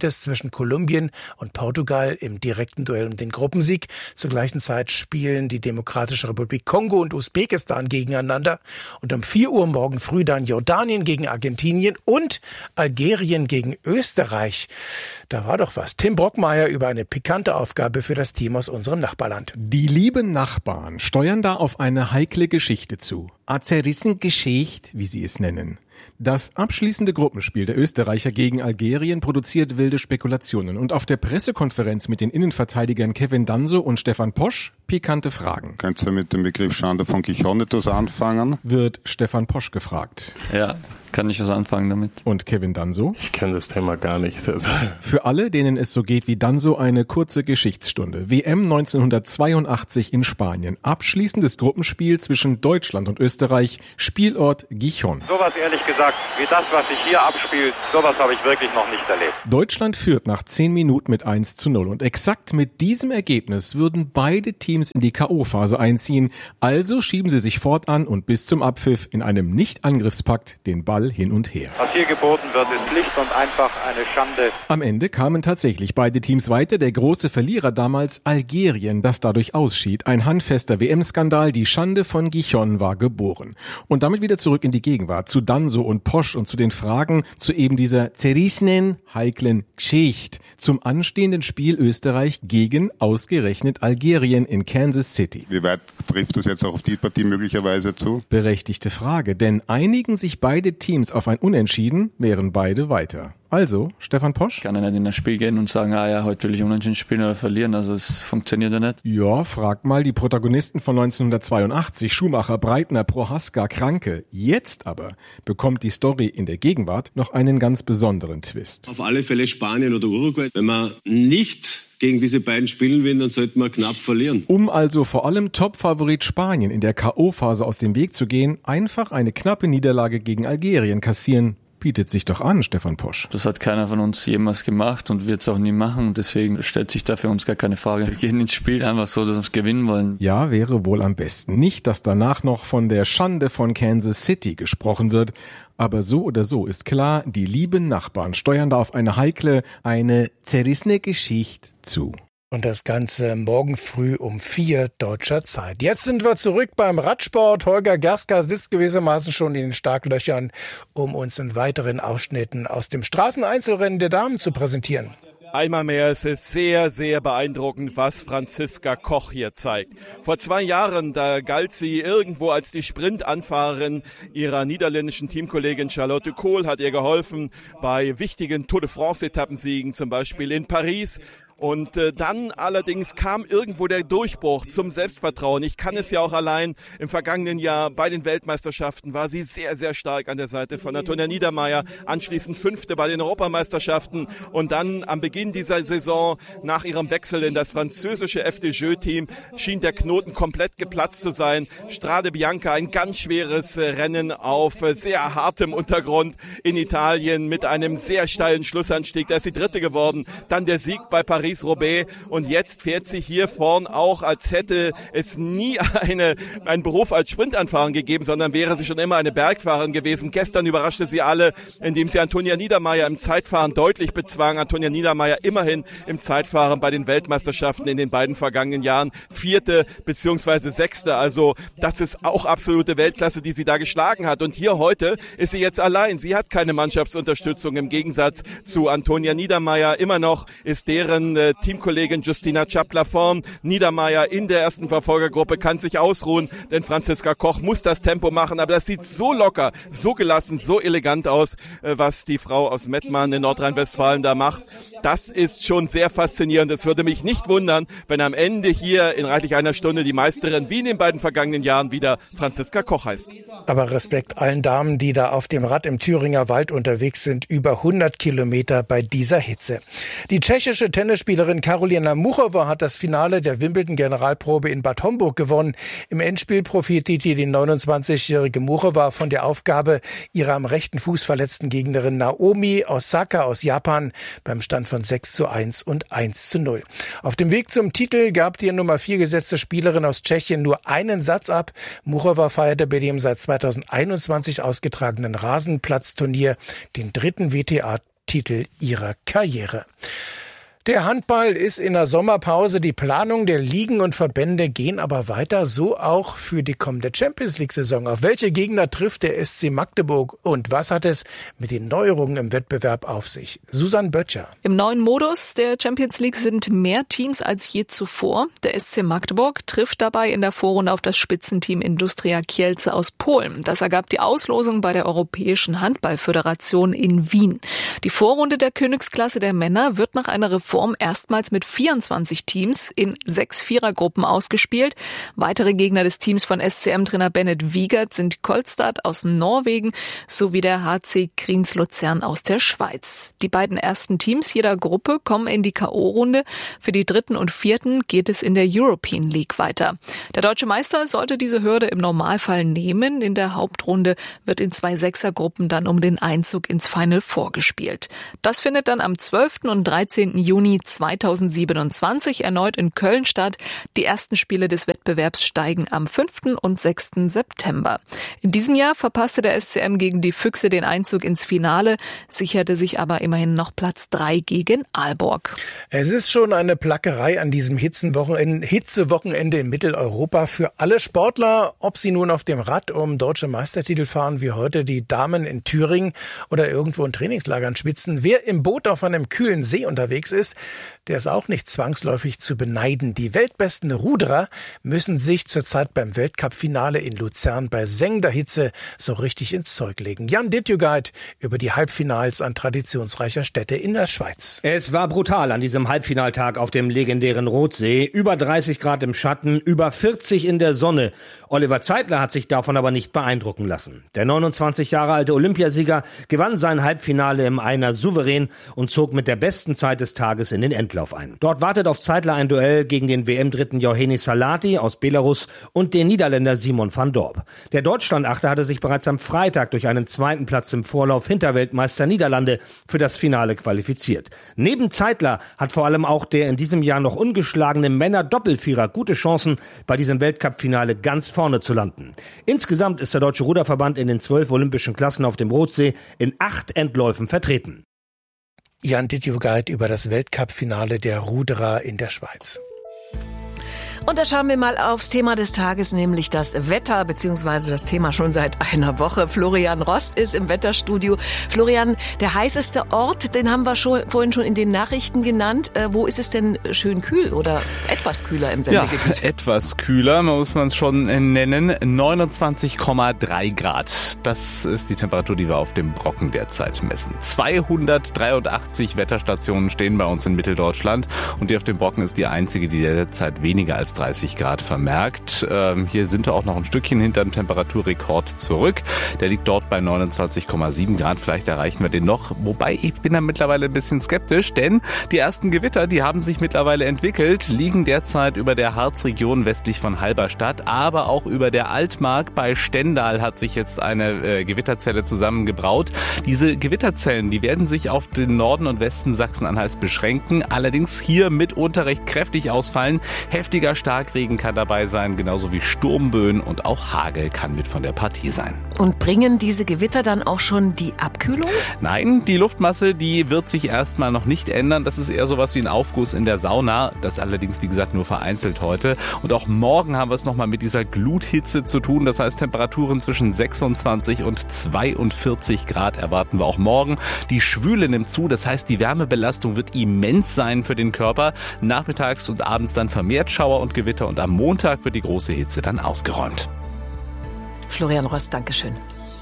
geht es zwischen Kolumbien und Portugal im direkten Duell um den Gruppensieg. Zur gleichen Zeit spielen die Demokratische Republik Kongo und Usbekistan gegeneinander. Und um vier Uhr morgen früh dann Jordanien gegen Argentinien und Algerien gegen Österreich. Da war doch was. Tim Brockmeier über eine pikante Aufgabe für das Team aus unserem Nachbarland. Die lieben Nachbarn steuern da auf eine heikle Geschichte zu. A zerrissen Geschichte, wie sie es nennen. Das abschließende Gruppenspiel der Österreicher gegen Algerien produziert wilde Spekulationen und auf der Pressekonferenz mit den Innenverteidigern Kevin Danso und Stefan Posch pikante Fragen. Könnt ihr mit dem Begriff Schande von Gijon etwas anfangen? Wird Stefan Posch gefragt. Ja, kann ich was anfangen damit. Und Kevin Danso? Ich kenne das Thema gar nicht. Für alle, denen es so geht wie Danso, eine kurze Geschichtsstunde. W M neunzehnhundertzweiundachtzig in Spanien. Abschließendes Gruppenspiel zwischen Deutschland und Österreich. Spielort Gijon. Sowas ehrlich gesagt, wie das, was sich hier abspielt, sowas habe ich wirklich noch nicht erlebt. Deutschland führt nach zehn Minuten mit eins zu null. Und exakt mit diesem Ergebnis würden beide Teams in die K O-Phase einziehen. Also schieben sie sich fortan und bis zum Abpfiff in einem Nicht-Angriffspakt den Ball hin und her. Was hier geboten wird, ist schlicht und einfach eine Schande. Am Ende kamen tatsächlich beide Teams weiter. Der große Verlierer damals Algerien, das dadurch ausschied. Ein handfester W M-Skandal. Die Schande von Gijon war geboren. Und damit wieder zurück in die Gegenwart. Zu Danso und Posch und zu den Fragen zu eben dieser zerrissenen, heiklen Geschichte. Zum anstehenden Spiel Österreich gegen ausgerechnet Algerien in Kansas City. Wie weit trifft das jetzt auch auf die Partie möglicherweise zu? Berechtigte Frage, denn einigen sich beide Teams auf ein Unentschieden, wären beide weiter. Also, Stefan Posch? Ich kann ja nicht in das Spiel gehen und sagen, ah ja, heute will ich unentschieden spielen oder verlieren, also es funktioniert ja nicht. Ja, frag mal die Protagonisten von neunzehnhundertzweiundachtzig, Schumacher, Breitner, Prohaska, Kranke. Jetzt aber bekommt die Story in der Gegenwart noch einen ganz besonderen Twist. Auf alle Fälle Spanien oder Uruguay. Wenn man nicht gegen diese beiden spielen will, dann sollten wir knapp verlieren. Um also vor allem Top-Favorit Spanien in der K O-Phase aus dem Weg zu gehen, einfach eine knappe Niederlage gegen Algerien kassieren. Bietet sich doch an, Stefan Posch. Das hat keiner von uns jemals gemacht und wird es auch nie machen. Und deswegen stellt sich da für uns gar keine Frage. Wir gehen ins Spiel einfach so, dass wir es gewinnen wollen. Ja, wäre wohl am besten. Nicht, dass danach noch von der Schande von Kansas City gesprochen wird. Aber so oder so ist klar, die lieben Nachbarn steuern da auf eine heikle, eine zerrissene Geschichte zu. Und das Ganze morgen früh um vier deutscher Zeit. Jetzt sind wir zurück beim Radsport. Holger Gerska sitzt gewissermaßen schon in den Startlöchern, um uns in weiteren Ausschnitten aus dem Straßeneinzelrennen der Damen zu präsentieren. Einmal mehr, es ist sehr, sehr beeindruckend, was Franziska Koch hier zeigt. Vor zwei Jahren, da galt sie irgendwo als die Sprintanfahrerin ihrer niederländischen Teamkollegin Charlotte Kohl, hat ihr geholfen bei wichtigen Tour de France-Etappensiegen, zum Beispiel in Paris. Und äh, dann allerdings kam irgendwo der Durchbruch zum Selbstvertrauen. Ich kann es ja auch allein. Im vergangenen Jahr bei den Weltmeisterschaften war sie sehr, sehr stark an der Seite von Antonia Niedermaier. Anschließend Fünfte bei den Europameisterschaften. Und dann am Beginn dieser Saison, nach ihrem Wechsel in das französische F D Jeux-Team, schien der Knoten komplett geplatzt zu sein. Strade Bianca, ein ganz schweres äh, Rennen auf äh, sehr hartem Untergrund in Italien mit einem sehr steilen Schlussanstieg. Da ist sie Dritte geworden. Dann der Sieg bei Paris. Roubaix und jetzt fährt sie hier vorn auch, als hätte es nie eine, einen Beruf als Sprintanfahrerin gegeben, sondern wäre sie schon immer eine Bergfahrerin gewesen. Gestern überraschte sie alle, indem sie Antonia Niedermaier im Zeitfahren deutlich bezwang. Antonia Niedermaier immerhin im Zeitfahren bei den Weltmeisterschaften in den beiden vergangenen Jahren Vierte beziehungsweise Sechste. Also das ist auch absolute Weltklasse, die sie da geschlagen hat. Und hier heute ist sie jetzt allein. Sie hat keine Mannschaftsunterstützung im Gegensatz zu Antonia Niedermaier. Immer noch ist deren äh, Teamkollegin Justina Chapla-Vorn. Niedermaier in der ersten Verfolgergruppe kann sich ausruhen, denn Franziska Koch muss das Tempo machen. Aber das sieht so locker, so gelassen, so elegant aus, äh, was die Frau aus Mettmann in Nordrhein-Westfalen da macht. Das ist schon sehr faszinierend. Es würde mich nicht wundern, wenn am Ende hier in reichlich einer Stunde die Meisterin wie in den beiden vergangenen Jahren wieder Franziska Koch heißt. Aber Respekt allen Damen, die da auf dem Rad im Thüringer Wald unterwegs sind, über hundert Kilometer bei dieser Hitze. Die tschechische Tennisspielerin Karolina Muchova hat das Finale der Wimbledon-Generalprobe in Bad Homburg gewonnen. Im Endspiel profitierte die neunundzwanzigjährige Muchova von der Aufgabe ihrer am rechten Fuß verletzten Gegnerin Naomi Osaka aus Japan beim Stand von sechs zu eins und eins zu null. Auf dem Weg zum Titel gab die Nummer vier gesetzte Spielerin aus Tschechien nur einen Satz ab. Muchova feierte bei dem seit zweitausendeinundzwanzig ausgetragenen Rasenplatzturnier den dritten W T A Titel ihrer Karriere. Der Handball ist in der Sommerpause. Die Planung der Ligen und Verbände gehen aber weiter, so auch für die kommende Champions-League-Saison. Auf welche Gegner trifft der S C Magdeburg und was hat es mit den Neuerungen im Wettbewerb auf sich? Susanne Böttcher. Im neuen Modus der Champions League sind mehr Teams als je zuvor. Der S C Magdeburg trifft dabei in der Vorrunde auf das Spitzenteam Industria Kielce aus Polen. Das ergab die Auslosung bei der Europäischen Handballföderation in Wien. Die Vorrunde der Königsklasse der Männer wird nach einer Reform erstmals mit vierundzwanzig Teams in sechs Vierergruppen ausgespielt. Weitere Gegner des Teams von S C M-Trainer Bennett Wiegert sind Kolstad aus Norwegen sowie der H C Kriens Luzern aus der Schweiz. Die beiden ersten Teams jeder Gruppe kommen in die K O-Runde. Für die dritten und vierten geht es in der European League weiter. Der deutsche Meister sollte diese Hürde im Normalfall nehmen. In der Hauptrunde wird in zwei Sechsergruppen dann um den Einzug ins Final Four gespielt. Das findet dann am zwölften und dreizehnten Juni zweitausendsiebenundzwanzig erneut in Köln statt. Die ersten Spiele des Wettbewerbs steigen am fünften und sechsten September. In diesem Jahr verpasste der S C M gegen die Füchse den Einzug ins Finale, sicherte sich aber immerhin noch Platz drei gegen Aalborg. Es ist schon eine Plackerei an diesem Hitzewochenende in Mitteleuropa für alle Sportler, ob sie nun auf dem Rad um deutsche Meistertitel fahren, wie heute die Damen in Thüringen oder irgendwo in Trainingslagern schwitzen. Wer im Boot auf einem kühlen See unterwegs ist, der ist auch nicht zwangsläufig zu beneiden. Die weltbesten Ruderer müssen sich zurzeit beim Weltcup-Finale in Luzern bei sengender Hitze so richtig ins Zeug legen. Jan Dittjugeit über die Halbfinals an traditionsreicher Stätte in der Schweiz. Es war brutal an diesem Halbfinaltag auf dem legendären Rotsee. Über dreißig Grad im Schatten, über vierzig in der Sonne. Oliver Zeitler hat sich davon aber nicht beeindrucken lassen. Der neunundzwanzig Jahre alte Olympiasieger gewann sein Halbfinale im Einer souverän und zog mit der besten Zeit des Tages in den Endlauf ein. Dort wartet auf Zeitler ein Duell gegen den W M-Dritten Johannes Salati aus Belarus und den Niederländer Simon van Dorp. Der Deutschlandachter hatte sich bereits am Freitag durch einen zweiten Platz im Vorlauf hinter Weltmeister Niederlande für das Finale qualifiziert. Neben Zeitler hat vor allem auch der in diesem Jahr noch ungeschlagene Männer-Doppelvierer gute Chancen, bei diesem Weltcup-Finale ganz vorne zu landen. Insgesamt ist der Deutsche Ruderverband in den zwölf olympischen Klassen auf dem Rotsee in acht Endläufen vertreten. Jan Dittjugeit über das Weltcup-Finale der Ruderer in der Schweiz. Und da schauen wir mal aufs Thema des Tages, nämlich das Wetter, beziehungsweise das Thema schon seit einer Woche. Florian Rost ist im Wetterstudio. Florian, der heißeste Ort, den haben wir schon, vorhin schon in den Nachrichten genannt. Äh, wo ist es denn schön kühl oder etwas kühler im Sendegebiet? Ja, etwas kühler, muss man es schon nennen. neunundzwanzig Komma drei Grad. Das ist die Temperatur, die wir auf dem Brocken derzeit messen. zweihundertdreiundachtzig Wetterstationen stehen bei uns in Mitteldeutschland und die auf dem Brocken ist die einzige, die derzeit weniger als dreißig Grad vermerkt. Ähm, hier sind wir auch noch ein Stückchen hinter dem Temperaturrekord zurück. Der liegt dort bei neunundzwanzig Komma sieben Grad. Vielleicht erreichen wir den noch. Wobei, ich bin da mittlerweile ein bisschen skeptisch, denn die ersten Gewitter, die haben sich mittlerweile entwickelt, liegen derzeit über der Harzregion westlich von Halberstadt, aber auch über der Altmark. Bei Stendal hat sich jetzt eine äh, Gewitterzelle zusammengebraut. Diese Gewitterzellen, die werden sich auf den Norden und Westen Sachsen-Anhalts beschränken, allerdings hier mitunter recht kräftig ausfallen. Heftiger Starkregen kann dabei sein, genauso wie Sturmböen und auch Hagel kann mit von der Partie sein. Und bringen diese Gewitter dann auch schon die Abkühlung? Nein, die Luftmasse, die wird sich erstmal noch nicht ändern. Das ist eher sowas wie ein Aufguss in der Sauna. Das allerdings, wie gesagt, nur vereinzelt heute. Und auch morgen haben wir es nochmal mit dieser Gluthitze zu tun. Das heißt, Temperaturen zwischen sechsundzwanzig und zweiundvierzig Grad erwarten wir auch morgen. Die Schwüle nimmt zu, das heißt, die Wärmebelastung wird immens sein für den Körper. Nachmittags und abends dann vermehrt Schauer und Gewitter und am Montag wird die große Hitze dann ausgeräumt. Florian Rost, Dankeschön.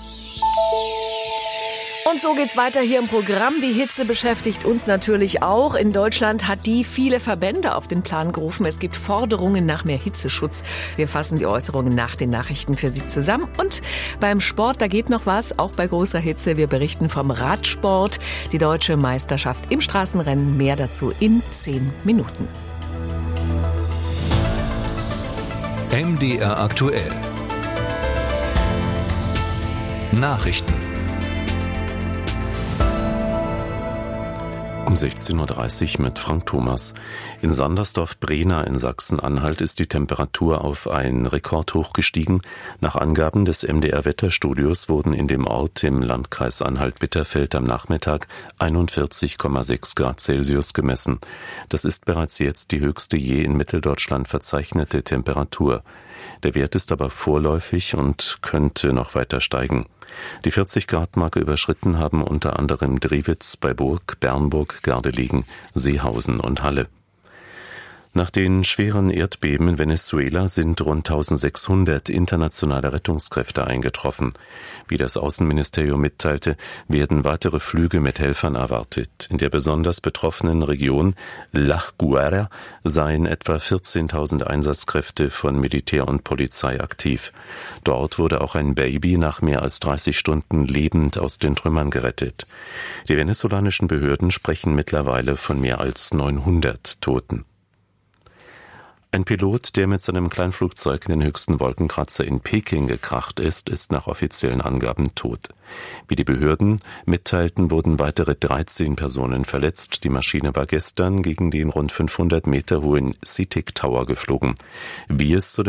Und so geht's weiter hier im Programm. Die Hitze beschäftigt uns natürlich auch. In Deutschland hat die viele Verbände auf den Plan gerufen. Es gibt Forderungen nach mehr Hitzeschutz. Wir fassen die Äußerungen nach den Nachrichten für Sie zusammen. Und beim Sport, da geht noch was, auch bei großer Hitze. Wir berichten vom Radsport, die deutsche Meisterschaft im Straßenrennen. Mehr dazu in zehn Minuten. M D R aktuell. Nachrichten. Um sechzehn Uhr dreißig mit Frank Thomas. In Sandersdorf-Brena in Sachsen-Anhalt ist die Temperatur auf ein Rekordhoch gestiegen. Nach Angaben des M D R-Wetterstudios wurden in dem Ort im Landkreis Anhalt-Bitterfeld am Nachmittag einundvierzig Komma sechs Grad Celsius gemessen. Das ist bereits jetzt die höchste je in Mitteldeutschland verzeichnete Temperatur. Der Wert ist aber vorläufig und könnte noch weiter steigen. Die vierzig Grad Marke überschritten haben unter anderem Driwitz bei Burg, Bernburg, Gardelegen, Seehausen und Halle. Nach den schweren Erdbeben in Venezuela sind rund eintausendsechshundert internationale Rettungskräfte eingetroffen. Wie das Außenministerium mitteilte, werden weitere Flüge mit Helfern erwartet. In der besonders betroffenen Region La Guaira seien etwa vierzehntausend Einsatzkräfte von Militär und Polizei aktiv. Dort wurde auch ein Baby nach mehr als dreißig Stunden lebend aus den Trümmern gerettet. Die venezolanischen Behörden sprechen mittlerweile von mehr als neunhundert Toten. Ein Pilot, der mit seinem Kleinflugzeug in den höchsten Wolkenkratzer in Peking gekracht ist, ist nach offiziellen Angaben tot. Wie die Behörden mitteilten, wurden weitere dreizehn Personen verletzt. Die Maschine war gestern gegen den rund fünfhundert Meter hohen C I T I C Tower geflogen. Wie es zu dem